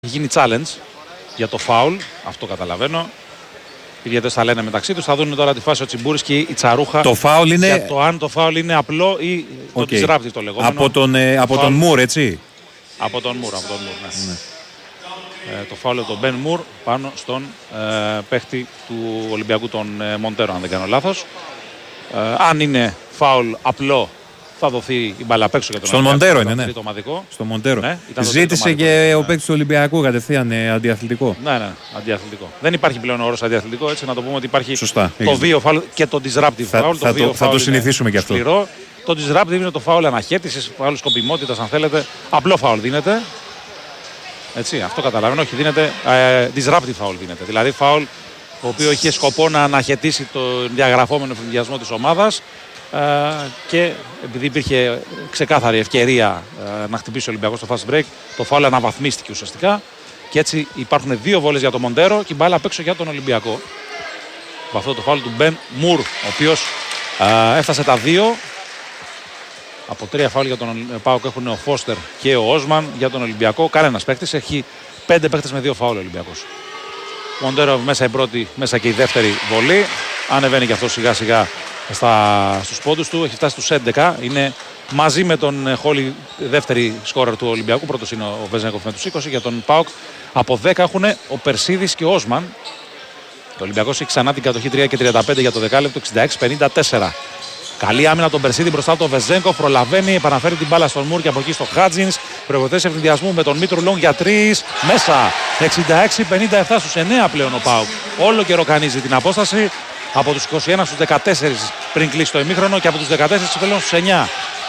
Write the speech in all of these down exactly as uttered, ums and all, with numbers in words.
Έχει γίνει challenge για το foul, αυτό καταλαβαίνω. Οι διαιτητές θα λένε μεταξύ τους, θα δουν τώρα τη φάση ο Τσιμπούρης και η Τσαρούχα. Το foul είναι... Για το αν το foul είναι απλό ή το okay. disruptive το λεγόμενο. Από τον, ε, από τον Μουρ, έτσι. Από τον Μουρ, από τον Μουρ, ναι. ναι. Ε, το foul από τον Μπεν Μουρ πάνω στον ε, παίχτη του Ολυμπιακού, τον ε, Μοντέρο, αν δεν κάνω λάθος. Ε, αν είναι foul απλό, θα δοθεί η μπάλα απ' έξω για τον Στον Μοντέρο είναι, ναι. Στον Μοντέρο. Ναι, ζήτησε και ναι. ο παίκτης του Ολυμπιακού κατευθείαν ε, αντιαθλητικό. Ναι, ναι, αντιαθλητικό. Δεν υπάρχει πλέον όρος αντιαθλητικό, έτσι να το πούμε ότι υπάρχει. Σωστά, το δύο foul και το disruptive θα, foul. Θα, το, το, θα το συνηθίσουμε και αυτό. Σκληρό. Το disruptive είναι το foul αναχέτησης, foul σκοπιμότητας, αν θέλετε. Απλό foul δίνεται. Έτσι, αυτό καταλαβαίνω. Όχι, δίνεται ε, disruptive foul δίνεται. Δηλαδή foul το οποίο είχε σκοπό να αναχαιτήσει τον διαγραφόμενο ευνηδιασμό της ομάδας. Uh, και επειδή υπήρχε ξεκάθαρη ευκαιρία uh, να χτυπήσει ο Ολυμπιακός στο fast break, το φάουλ αναβαθμίστηκε ουσιαστικά και έτσι υπάρχουν δύο βόλες για τον Μοντέρο και η μπάλα απ' έξω για τον Ολυμπιακό. Με αυτό το φάουλ του Μπεν Μουρ, ο οποίος uh, έφτασε τα δύο. Από τρία φάουλ για τον ΠΑΟΚ έχουν ο Φώστερ και ο Όσμαν. Για τον Ολυμπιακό κανένας παίκτης, έχει πέντε παίκτες με δύο φάουλ ο Ολυμπιακός. Μοντέρο μέσα η πρώτη, μέσα και η δεύτερη βολή. Ανεβαίνει και αυτό σιγά σιγά Στα, στους πόντους του, έχει φτάσει στους έντεκα, είναι μαζί με τον Χόλι δεύτερη σκόρερ του Ολυμπιακού, πρώτος είναι ο Βεζέγκοφ με τους είκοσι, για τον ΠΑΟΚ από δέκα έχουν ο Περσίδης και ο Όσμαν. Το Ολυμπιακός έχει ξανά την κατοχή τρία και τριάντα πέντε για το δεκάλεπτο, εξήντα έξι πενήντα τέσσερα. Καλή άμυνα τον Περσίδη μπροστά από τον Βεζέγκοφ, προλαβαίνει, επαναφέρει την μπάλα στον Μουρ και από εκεί στο Χάτζινς, προϋποθέσεις ευνηδιασμού με τον Μήτρου Λόγκ για τρεις, μέσα, εξήντα έξι πενήντα επτά στους εννέα πλέον ο ΠΑΟΚ. Όλο καιρό κανίζει την απόσταση. Από τους είκοσι ένα στους δεκατέσσερα πριν κλείσει το ημίχρονο και από τους δεκατέσσερα πλέον στους εννέα.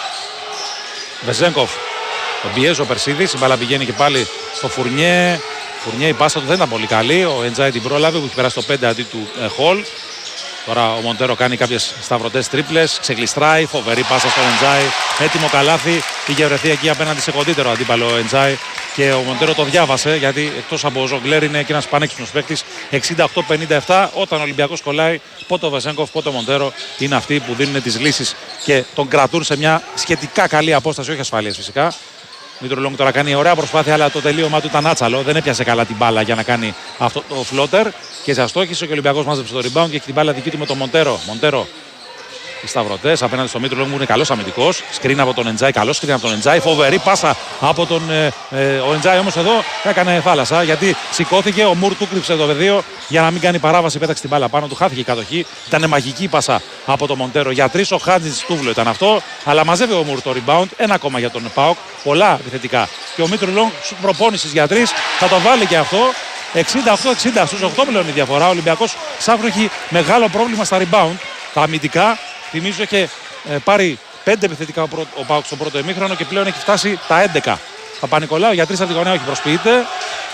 Βεζέγκοφ, τον πιέζει ο Περσίδης, η μπάλα πηγαίνει και πάλι στο Φουρνιέ. Φουρνιέ η πάσα του δεν ήταν πολύ καλή, ο Εντζάι την πρόλαβε που έχει περάσει το πέντε αντί του ε, Χολ. Τώρα ο Μοντέρο κάνει κάποιες σταυρωτές τρίπλες, ξεκλειστράει, φοβερή πάσα στον Εντζάι, έτοιμο καλάθι, είχε βρεθεί εκεί απέναντι σε κοντύτερο αντίπαλο ο Εντζάι και ο Μοντέρο το διάβασε γιατί εκτός από ο Ζογκλέρ είναι και ένας πανέξυπνος παίκτης. εξήντα οκτώ πενήντα επτά, όταν ο Ολυμπιακός κολλάει, πότε ο Βεζέγκοφ, πότε ο Μοντέρο είναι αυτοί που δίνουν τις λύσεις και τον κρατούν σε μια σχετικά καλή απόσταση, όχι ασφαλείας φυσικά. Μήτρο Λόγκ τώρα κάνει ωραία προσπάθεια, αλλά το τελείωμά του ήταν άτσαλο. Δεν έπιασε καλά την μπάλα για να κάνει αυτό το φλότερ. Και σε αστόχησε και ο Ολυμπιακός μάζεψε το rebound και έχει την μπάλα δική του με τον Μοντέρο. Μοντέρο, οι σταυρωτές απέναντι στο Μήτρο Λόγκ που είναι καλός αμυντικός. Σκριν από τον Εντζάι, καλός σκριν από τον Εντζάι. Φοβερή πάσα από τον. Ε, ε, ο Εντζάι όμως εδώ έκανε θάλασσα γιατί σηκώθηκε. Ο Μουρ του κρύψε το πεδίο για να μην κάνει παράβαση. Πέταξε την μπάλα πάνω του, χάθηκε η κατοχή. Ήταν μαγική πάσα από τον Μοντέρο για τρεις. Ο Χάτζης Τούβλο ήταν αυτό. Αλλά μαζεύει ο Μουρ το rebound. Ένα ακόμα για τον ΠΑΟΚ. Πολλά επιθετικά. Και ο Μήτρο Λόγκ προπόνηση για τρεις θα το βάλει και αυτό. εξήντα οκτώ εξήντα στους οκτώ πλέον η διαφορά. Ο Ολυμπιακός Σάφρου έχει μεγάλο πρόβλημα στα rebound. Τα αμυντικά. Θυμίζω είχε ε, πάρει πέντε επιθετικά ο, πρω... ο ΠΑΟΚ στον πρώτο ημίχρονο και πλέον έχει φτάσει τα έντεκα. Παπα-Νικολάου για τρεις από τη γωνία, όχι προσποιείται.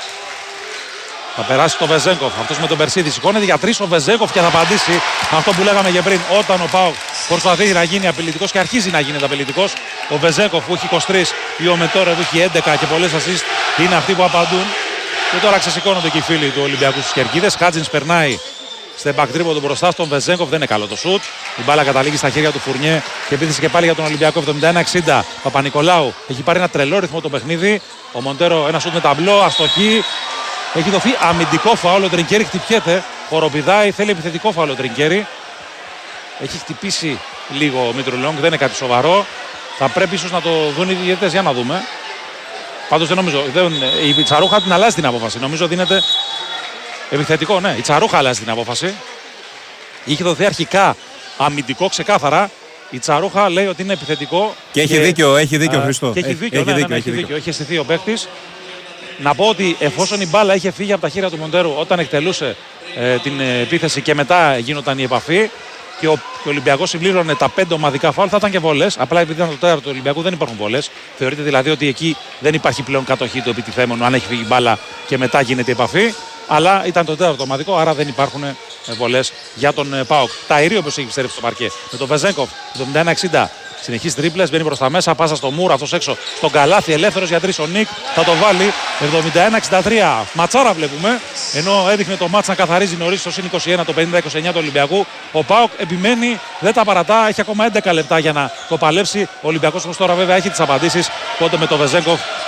Θα περάσει το Βεζέγκοφ. Αυτός με τον Περσίδη σηκώνεται για τρεις ο Βεζέγκοφ και θα απαντήσει αυτό που λέγαμε και πριν. Όταν ο ΠΑΟΚ προσπαθεί να γίνει απειλητικός και αρχίζει να γίνεται απειλητικός, ο Βεζέγκοφ που έχει είκοσι τρία, ή ο Μετόρα που έχει έντεκα και πολλές assist είναι αυτοί που απαντούν. Και τώρα ξεσηκώνονται και οι φίλοι του Ολυμπιακού στις κερκίδες. Χάτζινς περνάει. Step back τρίποντο μπροστά στον Βεζέγκοφ, δεν είναι καλό το σουτ. Η μπάλα καταλήγει στα χέρια του Φουρνιέ και επίθεση και πάλι για τον Ολυμπιακό. εβδομήντα ένα εξήντα. Παπα-Νικολάου έχει πάρει ένα τρελό ρυθμό το παιχνίδι. Ο Μοντέρο ένα σουτ με ταμπλό, αστοχή. Έχει δοθεί αμυντικό φάουλ. Ο Τρινκέρι χτυπιέται. Χοροπηδάει, θέλει επιθετικό φάουλ ο Τρινκέρι. Έχει χτυπήσει λίγο ο Μήτρο Λόγκ, δεν είναι κάτι σοβαρό. Θα πρέπει ίσως να το δουν οι διαιτητές για να δούμε. Πάντως δεν νομίζω. Δεν, η Τσαρούχα την αλλάζει την απόφαση. Νομίζω δίνεται. Επιθετικό, ναι. Η Τσαρούχα αλλάζει την απόφαση. Είχε δοθεί αρχικά αμυντικό ξεκάθαρα. Η Τσαρούχα λέει ότι είναι επιθετικό. Και έχει και, δίκιο, έχει δίκιο, Χριστό. Και έχει δίκιο, έχει, ναι, δίκιο, ναι, ναι, έχει, έχει δίκιο. δίκιο. Έχει αισθηθεί ο παίκτης. Να πω ότι εφόσον η μπάλα είχε φύγει από τα χέρια του Μοντέρου όταν εκτελούσε ε, την επίθεση και μετά γίνονταν η επαφή και ο, ο Ολυμπιακός συμπλήρωνε τα πέντε ομαδικά φάουλ, θα ήταν και βολές. Απλά επειδή ήταν το τέταρτο του Ολυμπιακού δεν υπάρχουν βολές. Θεωρείται δηλαδή ότι εκεί δεν υπάρχει πλέον κατοχή του επιτιθέμενου αν έχει φύγει η μπάλα και μετά γίνεται η επαφή. Αλλά ήταν το τέταρτο ομαδικό, άρα δεν υπάρχουν βολές για τον ΠΑΟΚ. Ταΐρι όπως έχει επιστρέψει στο παρκέ. Με τον Βεζέγκοφ εβδομήντα ένα εξήντα. Συνεχίζει τρίπλες, μπαίνει προς τα μέσα, πάσα στο Μουρ, αυτός έξω στον καλάθι, ελεύθερος για τρεις ο Νικ, θα το βάλει εβδομήντα ένα εξήντα τρία. Ματσάρα βλέπουμε, ενώ έδειχνε το μάτς να καθαρίζει νωρίς στο συν είκοσι ένα το πενήντα είκοσι εννέα του Ολυμπιακού. Ο ΠΑΟΚ επιμένει, δεν τα παρατά, έχει ακόμα έντεκα λεπτά για να το παλέψει. Ο Ολυμπιακός όμως τώρα βέβαια έχει τις απαντήσεις, πότε με το Βεζέγκοφ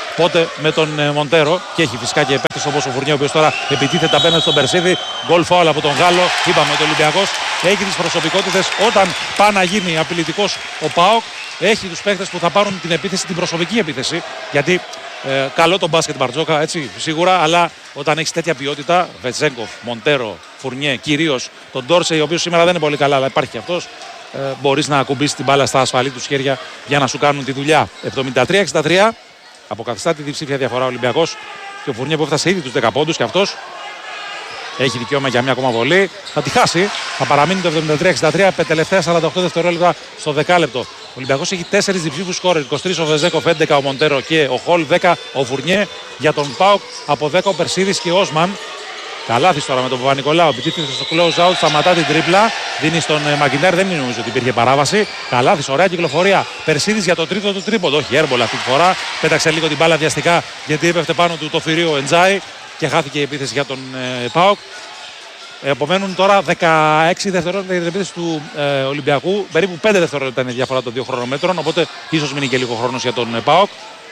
πότε με τον ε, Μοντέρο. Και έχει φυσικά και παίκτες όπως ο Φουρνιέ, ο οποίος τώρα επιτίθεται απέναντι στον Περσίδη. Γκολ φάουλ από τον Γάλλο. Είπαμε ότι ο Ολυμπιακός έχει τις προσωπικότητες όταν πάει να γίνει απειλητικός ο ΠΑΟΚ. Έχει τους παίκτες που θα πάρουν την επίθεση, την προσωπική επίθεση. Γιατί ε, καλό το μπάσκετ Μπαρτζόκα, έτσι σίγουρα, αλλά όταν έχει τέτοια ποιότητα, Βετζέγκοφ, Μοντέρο, Φουρνιέ, κυρίως τον Ντόρσεϊ, ο οποίος σήμερα δεν είναι πολύ καλά, αλλά υπάρχει και αυτός, ε, μπορείς να ακουμπήσεις την μπάλα στα ασφαλή τους χέρια για να σου κάνουν τη δουλειά. εβδομήντα τρία εξήντα τρία, αποκαθιστά τη διψήφια διαφορά ο Ολυμπιακός και ο Φουρνιέ που έφτασε ήδη τους δέκα πόντους και αυτός έχει δικαίωμα για μια ακόμα βολή. Θα τη χάσει. Θα παραμείνει το εβδομήντα τρία εξήντα τρία. Τελευταία σαράντα οκτώ δευτερόλεπτα στο δεκάλεπτο. Ο Ολυμπιακός έχει τέσσερις διψήφους σκόρερ. είκοσι τρία ο Βεζέκοφ, έντεκα ο Μοντέρο και ο Χολ, δέκα ο Φουρνιέ. Για τον ΠΑΟΚ από δέκα ο Περσίδης και ο Όσμαν. Καλάθις τώρα με τον Παπα-Νικολάου. Επιτίθεται στο close out. Σταματά την τρίπλα. Δίνει στον Μακινέρ. Δεν νομίζω ότι υπήρχε παράβαση. Καλάθις, ωραία κυκλοφορία. Περσίδης για το τρίτο του τρίποντο. Όχι, έρμπολα αυτή τη φορά. Πέταξε λίγο την μπάλα βιαστικά γιατί έπεφτε πάνω του το θηρίο Εντζάι και χάθηκε η επίθεση για τον ε, ΠΑΟΚ. Επομένουν τώρα δεκαέξι δευτερόλεπτα για την επίθεση του ε, Ολυμπιακού. Περίπου πέντε δευτερόλεπτα είναι η διαφορά των δύο χρονομέτρων. Οπότε ίσως μείνει και λίγο χρόνος για τον ε, ΠΑΟΚ.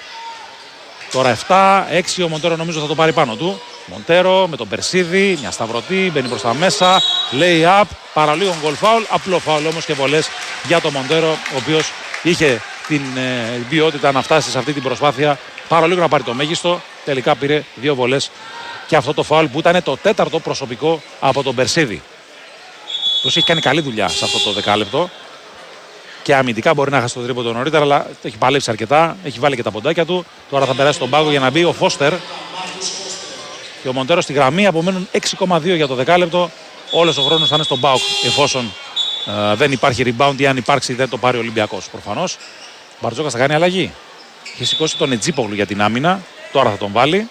Τώρα επτά έξι ο Μοντέρο νομίζω θα το πάρει πάνω του. Μοντέρο με τον Περσίδη, μια σταυρωτή, μπαίνει προς τα μέσα. Lay up, παραλίγο γκολ φάουλ. Απλό φάουλ όμως και βολές για τον Μοντέρο, ο οποίος είχε την ε, ποιότητα να φτάσει σε αυτή την προσπάθεια. Παραλίγο να πάρει το μέγιστο. Τελικά πήρε δύο βολές. Και αυτό το φάουλ που ήταν το τέταρτο προσωπικό από τον Περσίδη. Τους έχει κάνει καλή δουλειά σε αυτό το δεκάλεπτο. Και αμυντικά μπορεί να χάσει το τρίποντο νωρίτερα, αλλά έχει παλέψει αρκετά. Έχει βάλει και τα ποντάκια του. Τώρα θα περάσει τον πάγκο για να μπει ο Φώστερ. Και ο Μοντέρο στη γραμμή. Απομένουν έξι κόμμα δύο για το δεκάλεπτο. Όλος ο χρόνος θα είναι στον ΠΑΟΚ εφόσον ε, δεν υπάρχει rebound ή αν υπάρξει δεν το πάρει ο Ολυμπιακός. Προφανώς. Ο Μπαρτζόκας θα κάνει αλλαγή. Έχει σηκώσει τον Ετζίπογλου για την άμυνα. Τώρα θα τον βάλει.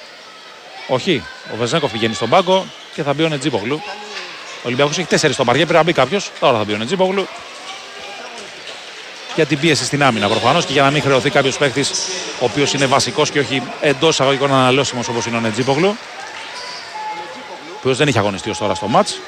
Όχι, ο Βεζέγκοφ πηγαίνει στον πάγκο και θα μπει ο Νετζίπογλου. Ο Ολυμπιακός έχει τέσσερις στο παρκέ, πρέπει να μπει κάποιος. Τώρα θα μπει ο Νετζίπογλου. Για την πίεση στην άμυνα προφανώς και για να μην χρεωθεί κάποιος παίκτης ο οποίος είναι βασικός και όχι εντός εισαγωγικών αναλώσιμος όπως είναι ο Νετζίπογλου. Ο οποίος δεν είχε αγωνιστεί ως τώρα στο μάτς.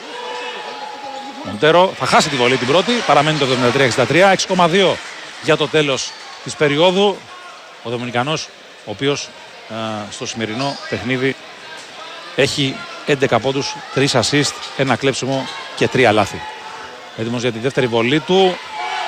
Μοντέρο θα χάσει τη βολή την πρώτη, παραμένει το εβδομήντα τρία εξήντα τρία, έξι κόμμα δύο για το τέλος της περίοδου. Ο Δομινικανός, ο οποίος στο σημερινό παιχνίδι έχει έντεκα πόντους, τρία assist, ένα κλέψιμο και τρία λάθη. Έτοιμος για τη δεύτερη βολή του.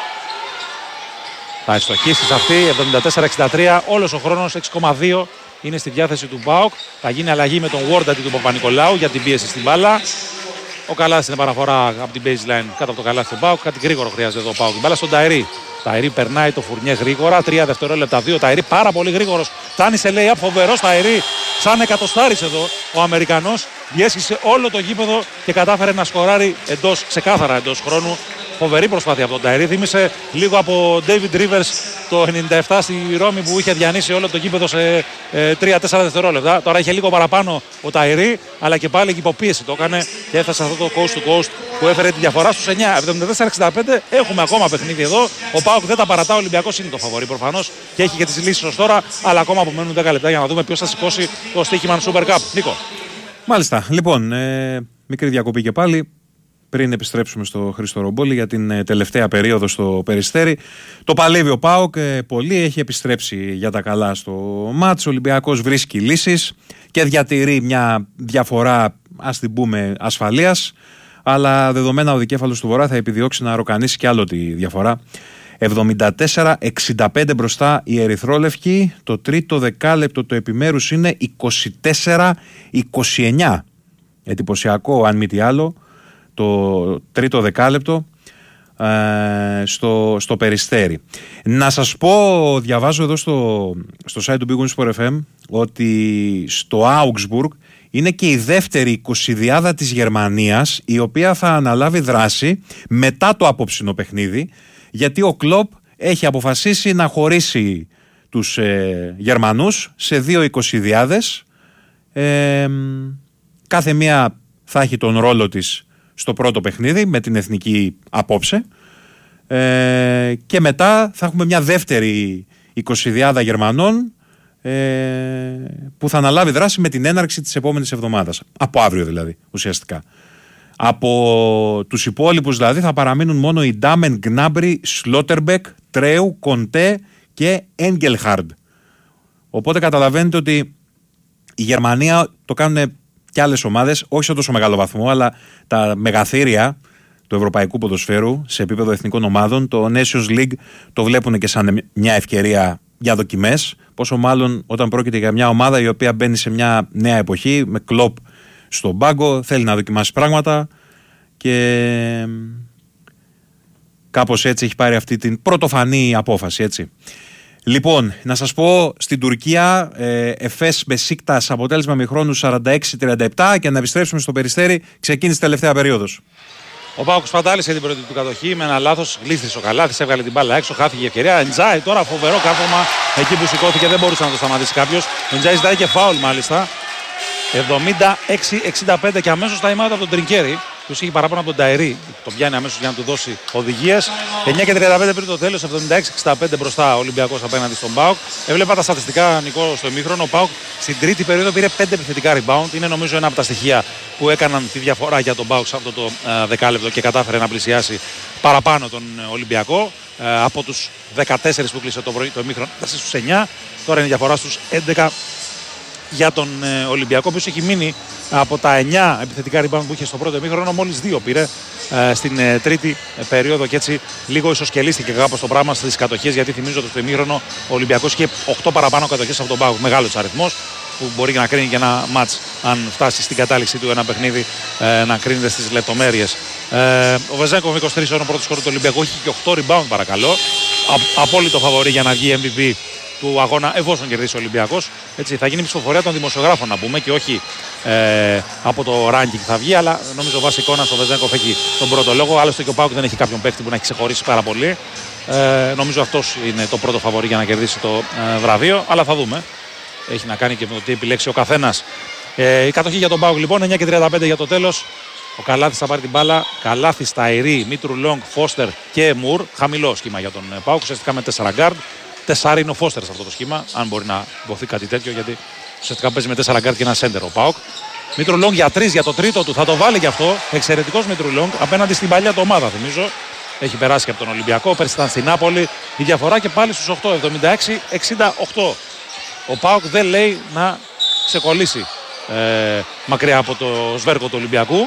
Θα ευστοχίσει σε αυτή, εβδομήντα τέσσερα εξήντα τρία, όλος ο χρόνος έξι κόμμα δύο είναι στη διάθεση του ΠΑΟΚ. Θα γίνει αλλαγή με τον Βόρντα του Παπα-Νικολάου για την πίεση στην μπάλα. Ο Καλάθης είναι παραφορά από την baseline κάτω από το καλάθι του ΠΑΟΚ. Κάτι γρήγορο χρειάζεται εδώ ο ΠΑΟΚ. Την μπάλα στον Ταϊρή. Ταϊρή περνάει το Φουρνιέ γρήγορα. Τρία δευτερόλεπτα, δύο. Ταϊρή πάρα πολύ γρήγορος. Φτάνει σε lay-up, φοβερός Ταϊρή. Σαν εκατοστάρης εδώ ο Αμερικανός. Διέσχισε όλο το γήπεδο και κατάφερε να σκοράρει εντός, ξεκάθαρα εντός χρόνου. Φοβερή προσπάθεια από τον Ταϊρή. Θύμισε λίγο από David Rivers το ενενήντα επτά στη Ρώμη που είχε διανύσει όλο το γήπεδο σε ε, τρία τέσσερα δευτερόλεπτα. Τώρα είχε λίγο παραπάνω ο Ταϊρή, αλλά και πάλι υποπίεση το έκανε και έφτασε αυτό το coast to coast που έφερε τη διαφορά στους εννιά. εβδομήντα τέσσερα εξήντα πέντε. Έχουμε ακόμα παιχνίδι εδώ. Ο ΠΑΟΚ δεν τα παρατά. Ο Ολυμπιακός είναι το φαβορί προφανώς και έχει και τις λύσεις ως τώρα. Αλλά ακόμα απομένουν δέκα λεπτά για να δούμε ποιος θα σηκώσει το Στοίχημαν Super Cup. Νίκο. Μάλιστα. Λοιπόν, ε, μικρή διακοπή και πάλι. Πριν επιστρέψουμε στο Χρήστο Ρομπόλη για την ε, τελευταία περίοδο στο Περιστέρι. Το παλεύει ο ΠΑΟΚ ε, πολύ, έχει επιστρέψει για τα καλά στο μάτς. Ο Ολυμπιακός βρίσκει λύσεις και διατηρεί μια διαφορά, ας την πούμε, ασφαλείας. Αλλά δεδομένα ο δικέφαλος του Βορρά θα επιδιώξει να ροκανίσει κι άλλο τη διαφορά. εβδομήντα τέσσερα εξήντα πέντε μπροστά οι ερυθρόλευκοι. Το τρίτο δεκάλεπτο του επιμέρους είναι είκοσι τέσσερα είκοσι εννιά. Εντυπωσιακό αν μη τι άλλο. Το τρίτο δεκάλεπτο ε, στο, στο Περιστέρι. Να σας πω, διαβάζω εδώ στο, στο site του Big Win Sport εφ εμ ότι στο Augsburg είναι και η δεύτερη εικοσιδιάδα της Γερμανίας η οποία θα αναλάβει δράση μετά το απόψινο παιχνίδι, γιατί ο Κλοπ έχει αποφασίσει να χωρίσει τους ε, Γερμανούς σε δύο εικοσιδιάδες. Ε, κάθε μία θα έχει τον ρόλο της στο πρώτο παιχνίδι με την εθνική απόψε ε, και μετά θα έχουμε μια δεύτερη εικοσιδιάδα Γερμανών ε, που θα αναλάβει δράση με την έναρξη της επόμενης εβδομάδας, από αύριο δηλαδή ουσιαστικά. Από τους υπόλοιπους δηλαδή θα παραμείνουν μόνο οι Ντάμεν, Γκνάμπρι, Σλότερμπεκ, Τρέου, Κοντέ και Έγγελχαρντ. Οπότε καταλαβαίνετε ότι η Γερμανία το κάνουν και άλλες ομάδες, όχι σε τόσο μεγάλο βαθμό, αλλά τα μεγαθύρια του ευρωπαϊκού ποδοσφαίρου σε επίπεδο εθνικών ομάδων, το Nations League το βλέπουν και σαν μια ευκαιρία για δοκιμές. Πόσο μάλλον όταν πρόκειται για μια ομάδα η οποία μπαίνει σε μια νέα εποχή, με Κλοπ στον πάγκο, θέλει να δοκιμάσει πράγματα και κάπως έτσι έχει πάρει αυτή την πρωτοφανή απόφαση, έτσι. Λοιπόν, να σας πω στην Τουρκία, ε, Εφές Μπεσίκτας, αποτέλεσμα μηχρόνου σαράντα έξι τριάντα επτά, και να επιστρέψουμε στο Περιστέρι, ξεκίνησε τελευταία περίοδος. Ο Πάοκος πατάλησε την πρώτη του κατοχή με ένα λάθος. Γλίστρισε ο Καλάθης, έβγαλε την μπάλα έξω, χάθηκε η ευκαιρία. Εντζάι τώρα φοβερό κάρφωμα εκεί που σηκώθηκε, δεν μπορούσε να το σταματήσει κάποιος. Εντζάι ζητάει και φάουλ μάλιστα. εβδομήντα έξι εξήντα πέντε και αμέσως time out από τον Τρινκέρι, που είχε παράπονο από τον Ταϊρή. Τον πιάνει αμέσως για να του δώσει οδηγίες. εννιά και τριάντα πέντε πριν το τέλος, εβδομήντα έξι εξήντα πέντε μπροστά ο Ολυμπιακός απέναντι στον ΠΑΟΚ. Έβλεπα τα στατιστικά, Νικό, στο ημίχρονο. Ο ΠΑΟΚ στην τρίτη περίοδο πήρε πέντε επιθετικά rebound. Είναι νομίζω ένα από τα στοιχεία που έκαναν τη διαφορά για τον ΠΑΟΚ σε αυτό το uh, δεκάλεπτο και κατάφερε να πλησιάσει παραπάνω τον uh, Ολυμπιακό. Uh, από τους δεκατέσσερις που κλείσε το, πρωί, το ημίχρονο, στους εννιά. Τώρα είναι η διαφορά στους έντεκα για τον ε, Ολυμπιακό, που έχει μείνει από τα εννιά επιθετικά rebound που είχε στο πρώτο ημίχρονο, μόλις δύο πήρε ε, στην ε, τρίτη ε, περίοδο, και έτσι λίγο ισοσκελίστηκε κάπως το πράγμα στις κατοχές, γιατί θυμίζω ότι στο ημίχρονο ο Ολυμπιακός είχε οκτώ παραπάνω κατοχές από τον ΠΑΟΚ. Μεγάλος αριθμός που μπορεί να κρίνει και ένα μάτς, αν φτάσει στην κατάληξη του ένα παιχνίδι, ε, να κρίνεται στις λεπτομέρειες. Ε, ο Βεζέγκοφ είκοσι τρία ώρες πρώτο σκορ του Ολυμπιακού, έχει και οκτώ rebound παρακαλώ. Α, απόλυτο φαβορί για να βγει εμ βι πι του αγώνα, εφόσον κερδίσει ο Ολυμπιακός. Έτσι, θα γίνει ψηφοφορία των δημοσιογράφων, να πούμε, και όχι ε, από το ranking θα βγει, αλλά νομίζω βάσει εικόνας ο Βεζέγκοφ έχει τον πρώτο λόγο. Άλλωστε και ο ΠΑΟΚ δεν έχει κάποιον παίκτη που να έχει ξεχωρίσει πάρα πολύ. Ε, νομίζω αυτός είναι το πρώτο φαβορί για να κερδίσει το ε, βραβείο, αλλά θα δούμε. Έχει να κάνει και με το τι επιλέξει ο καθένας. Ε, η κατοχή για τον ΠΑΟΚ λοιπόν, εννιά και τριάντα πέντε για το τέλος. Ο Καλάθης θα πάρει την μπάλα. Καλάθης, Ταϊρή, Μήτρου Λόγκ, Φώστερ και Μουρ. Χαμηλό σχήμα για τον ΠΑΟΚ, ουσιαστικά με τέσσερα γκάρντ. Τεσσάρι είναι ο Φώστερ σε αυτό το σχήμα, αν μπορεί να βοηθεί κάτι τέτοιο, γιατί ουσιαστικά παίζει με τέσσερα γκάρντ και ένα σέντερ ο ΠΑΟΚ. Μήτρου Λόγκ για τρεις για το τρίτο του, θα το βάλει και αυτό. Εξαιρετικός Μήτρου Λόγκ απέναντι στην παλιά του ομάδα, θυμίζω. Έχει περάσει και από τον Ολυμπιακό, πέρσι ήταν στην Νάπολη. Η διαφορά και πάλι στους οκτώ, εβδομήντα έξι εξήντα οκτώ. Ο ΠΑΟΚ δεν λέει να ξεκολλήσει ε, μακριά από το σβέρκο του Ολυμπιακού.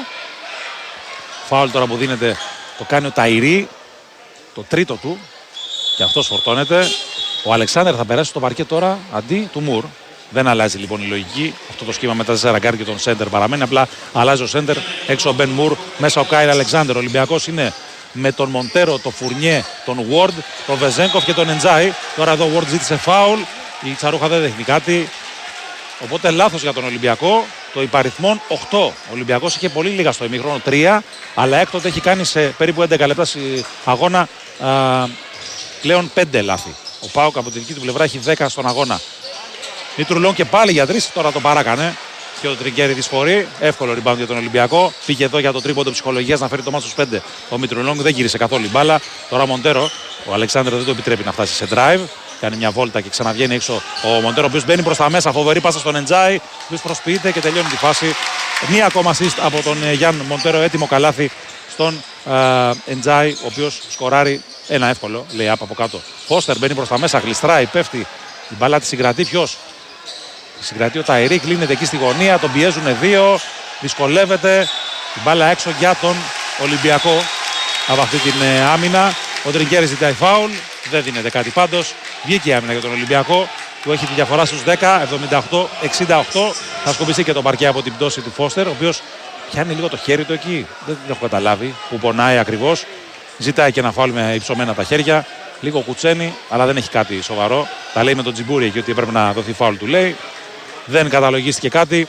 Φάουλ τώρα που δίνεται, το κάνει ο Ταϊρή, το τρίτο του, και αυτός φορτώνεται. Ο Αλεξάνδερ θα περάσει στο παρκέ τώρα αντί του Μουρ. Δεν αλλάζει λοιπόν η λογική. Αυτό το σχήμα με τα τέσσερα γκάρντ και τον σέντερ παραμένει. Απλά αλλάζει ο σέντερ. Έξω ο Μπεν Μουρ, μέσα ο Κάιλ Αλεξάνδερ. Ο Ολυμπιακός είναι με τον Μοντέρο, τον Φουρνιέ, τον Ward, τον Βεζέγκοφ και τον Εντζάι. Τώρα εδώ ο Ward ζήτησε φάουλ. Η Τσαρούχα δεν δείχνει κάτι. Οπότε λάθος για τον Ολυμπιακό. Το υπαριθμόν οκτώ. Ο Ολυμπιακός είχε πολύ λίγα στο ημίχρονο, τρία, αλλά έκτοτε έχει κάνει σε περίπου έντεκα λεπτά αγώνα α, πλέον πέντε λάθη. Ο ΠΑΟΚ από τη δική του πλευρά έχει δέκα στον αγώνα. Μητρουλόν και πάλι για τρεις, τώρα το παράκανε. Και ο Τριγκέρι δυσφορεί. Εύκολο rebound για τον Ολυμπιακό. Πήγε εδώ για το τρίποντο ψυχολογίας να φέρει το μάτι στους πέντε. Ο Μητρουλόν δεν γύρισε καθόλου η μπάλα. Τώρα ο Μοντέρο, ο Αλεξάνδρου δεν το επιτρέπει να φτάσει σε drive. Κάνει μια βόλτα και ξαναβγαίνει έξω ο Μοντέρο, ο οποίος μπαίνει προς τα μέσα. Φοβερή πάσα στον Εντζάι, ο οποίος προσποιείται και τελειώνει τη φάση. Μία ακόμα assist από τον Γιάν Μοντέρο, έτοιμο καλάθι στον Εντζάι, ο οποίος σκοράρει ένα εύκολο, λέει από κάτω. Φώστερ μπαίνει προς τα μέσα, γλιστράει, πέφτει. Η μπάλα τη συγκρατεί ποιος? Τη συγκρατεί ο Ταϊρή, κλείνεται εκεί στη γωνία, τον πιέζουν δύο, δυσκολεύεται. Η μπάλα έξω για τον Ολυμπιακό από αυτή την άμυνα. Ο Τριγκέρι ζητάει φάουλ, δεν δίνεται κάτι πάντως. Βγήκε η άμυνα για τον Ολυμπιακό, που έχει τη διαφορά στους δέκα, εβδομήντα οκτώ εξήντα οκτώ. Θα σκουπιστεί και το παρκέ από την πτώση του Φώστερ, ο οποίος πιάνει λίγο το χέρι του εκεί. Δεν το έχω καταλάβει που πονάει ακριβώς. Ζητάει και ένα φάουλ με υψωμένα τα χέρια. Λίγο κουτσένει, αλλά δεν έχει κάτι σοβαρό. Τα λέει με τον Τζιμπούρι εκεί ότι έπρεπε να δοθεί φάουλ, του λέει. Δεν καταλογίστηκε κάτι.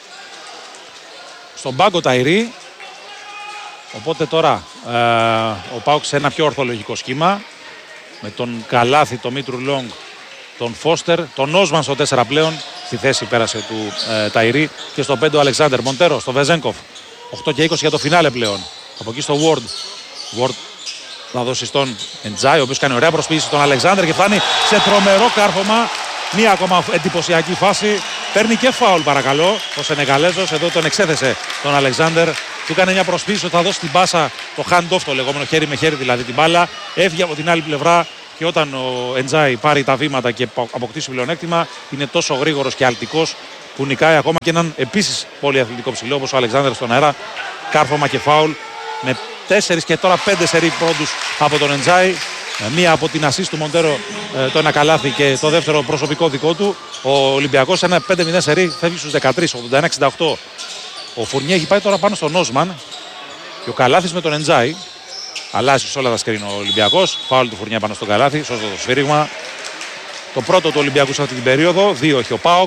Στον πάγκο Ταϊρή. Οπότε τώρα ε, ο ΠΑΟΚ σε ένα πιο ορθολογικό σχήμα. Με τον Καλάθι, τον Μήτρου Λόγκ, τον Φώστερ, τον Όσμαν στο τέσσερα πλέον. Στη θέση πέρασε του ε, Ταϊρή. Και στο πέντε ο Αλεξάνδερ. Μοντέρο, στο Βεζέγκοφ. οκτώ και είκοσι για το φινάλε πλέον. Από εκεί στο Ward. Ward θα δώσει στον Εντζάι, ο οποίος κάνει ωραία προσποίηση στον Αλεξάνδερ και φτάνει σε τρομερό κάρφωμα. Μία ακόμα εντυπωσιακή φάση. Παίρνει και φάουλ παρακαλώ. Ο Σενεγαλέζος εδώ τον εξέθεσε τον Αλεξάνδερ. Του έκανε μια προσποίηση ότι θα δώσει την πάσα, το hand-off το λεγόμενο, χέρι με χέρι δηλαδή την μπάλα. Έφυγε από την άλλη πλευρά και και όταν ο Εντζάι πάρει τα βήματα και αποκτήσει πλεονέκτημα, είναι τόσο γρήγορος και αλτικός που νικάει ακόμα και έναν επίσης πολύ αθλητικό ψηλό όπως ο Αλεξάνδερ στον αέρα. Κάρφωμα και φάουλ με τέσσερις και τώρα πέντε σερί πόντους από τον Εντζάι. Μία από την ασίστ του Μοντέρο, το ένα καλάθι και το δεύτερο προσωπικό δικό του. Ο Ολυμπιακός ένα πέντε μηδέν σερί φεύγει στους δεκατρείς, ογδόντα ένα εξήντα οκτώ. Ο Φουρνιέ έχει πάει τώρα πάνω στον Όσμαν και ο καλάθις με τον Εντζάι. Αλλάζει σε όλα τα σκριν ο Ολυμπιακός. Φάουλ του Φουρνιέ πάνω στον καλάθι, σώζω το σφύριγμα. Το πρώτο του Ολυμπιακού σε αυτή την περίοδο, δύο έχει ο ΠΑΟΚ.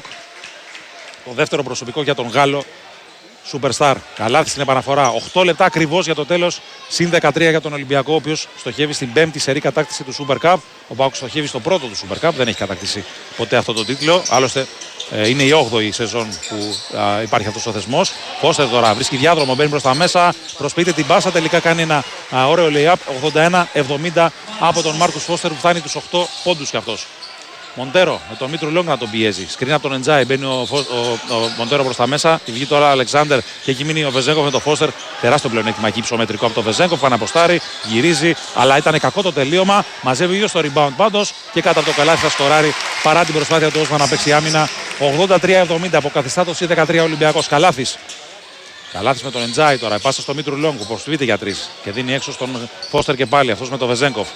Το δεύτερο προσωπικό για τον Γάλλο Superstar. Καλάθι στην επαναφορά. οκτώ λεπτά ακριβώς για το τέλος. Συν δεκατρία για τον Ολυμπιακό, ο οποίος στοχεύει στην πέμπτη σερί κατάκτηση του Super Cup. Ο ΠΑΟΚ στοχεύει στο πρώτο του Super Cup. Δεν έχει κατακτήσει ποτέ αυτό το τίτλο. Άλλωστε ε, είναι η όγδοη σεζόν που α, υπάρχει αυτός ο θεσμός. Φώστερ τώρα βρίσκει διάδρομο, μπαίνει προς τα μέσα. Προσποιείται την πάσα. Τελικά κάνει ένα α, ωραίο lay-up. ογδόντα ένα εβδομήντα από τον Μάρκους Φώστερ που φτάνει τους οκτώ πόντους κι αυτός. Μοντέρο με τον Μήτρου Λόγκ να τον πιέζει. Σκριν από τον Εντζάι. Μπαίνει ο, ο, ο, ο Μοντέρο προς τα μέσα. Τη βγει τώρα ο Αλεξάνδερ και έχει μείνει ο Βεζέγκοφ με τον Φώστερ. Τεράστιο πλεονέκτημα εκεί ψωμετρικό από τον Βεζέγκοφ. Αναποστάρει, γυρίζει. Αλλά ήταν κακό το τελείωμα. Μαζεύει ίδιο στο rebound πάντως και κάτω από το καλάθι θα σκοράρει παρά την προσπάθεια του Όσμαν να παίξει άμυνα. ογδόντα τρία εβδομήντα αποκαθιστά το συν δεκατρία Ολυμπιακός. Καλάθις. Καλάθις με τον Εντζάι τώρα. Πάσα στο Μήτρου Λόγκ που προσφύγεται για τρεις και δίνει έξω στον Φώστερ και πάλι αυτό με τον Βεζέγκοφ.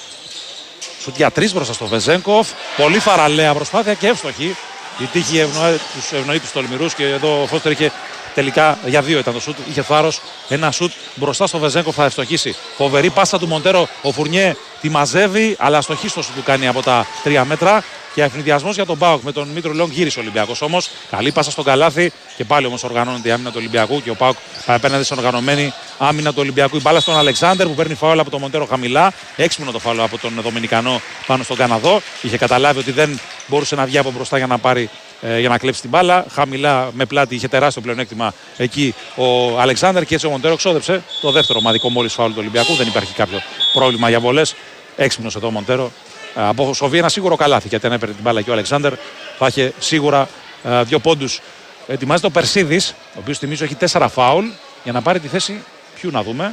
Σουτ για τρεις μπροστά στο Βεζέγκοφ. Πολύ θαραλέα προσπάθεια και εύστοχη. Η τύχη ευνοεί τους, ευνοεί τους τολμηρούς και εδώ ο Φώστερ είχε τελικά για δύο ήταν το σουτ. Είχε θάρρος. Ένα σουτ μπροστά στο Βεζέγκοφ θα ευστοχήσει. Φοβερή πάσα του Μοντέρο. Ο Φουρνιέ τη μαζεύει, αλλά αστοχή στο σουτ του κάνει από τα τρία μέτρα. Και ευνηδιασμός για τον ΠΑΟΚ με τον Μήτρο Λόγκ γύρισε ο Ολυμπιακός όμως. Καλή πάσα στον καλάθι και πάλι όμως οργανώνεται η άμυνα του Ολυμπιακού και ο ΠΑΟΚ απέναντι στην οργανωμένη άμυνα του Ολυμπιακού. Η μπάλα στον Αλεξάνδερ που παίρνει φάουλ από τον Μοντέρο χαμηλά. Έξυπνο το φάουλ από τον Δομινικανό πάνω στον Καναδό. Είχε καταλάβει ότι δεν μπορούσε να βγει από μπροστά για να πάρει. Για να κλέψει την μπάλα. Χαμηλά με πλάτη είχε τεράστιο πλεονέκτημα εκεί ο Αλεξάνδερ και έτσι ο Μοντέρο ξόδεψε το δεύτερο ομαδικό μόλις φάουλ του Ολυμπιακού. Δεν υπάρχει κάποιο πρόβλημα για βολές. Έξυπνος εδώ ο Μοντέρο. Αποσοβεί ένα σίγουρο καλάθι γιατί αν έπαιρνε την μπάλα και ο Αλεξάνδερ θα είχε σίγουρα uh, δύο πόντους. Ετοιμάζεται ο Περσίδης, ο οποίος θυμίζω έχει τέσσερα φάουλ για να πάρει τη θέση. Ποιου να δούμε.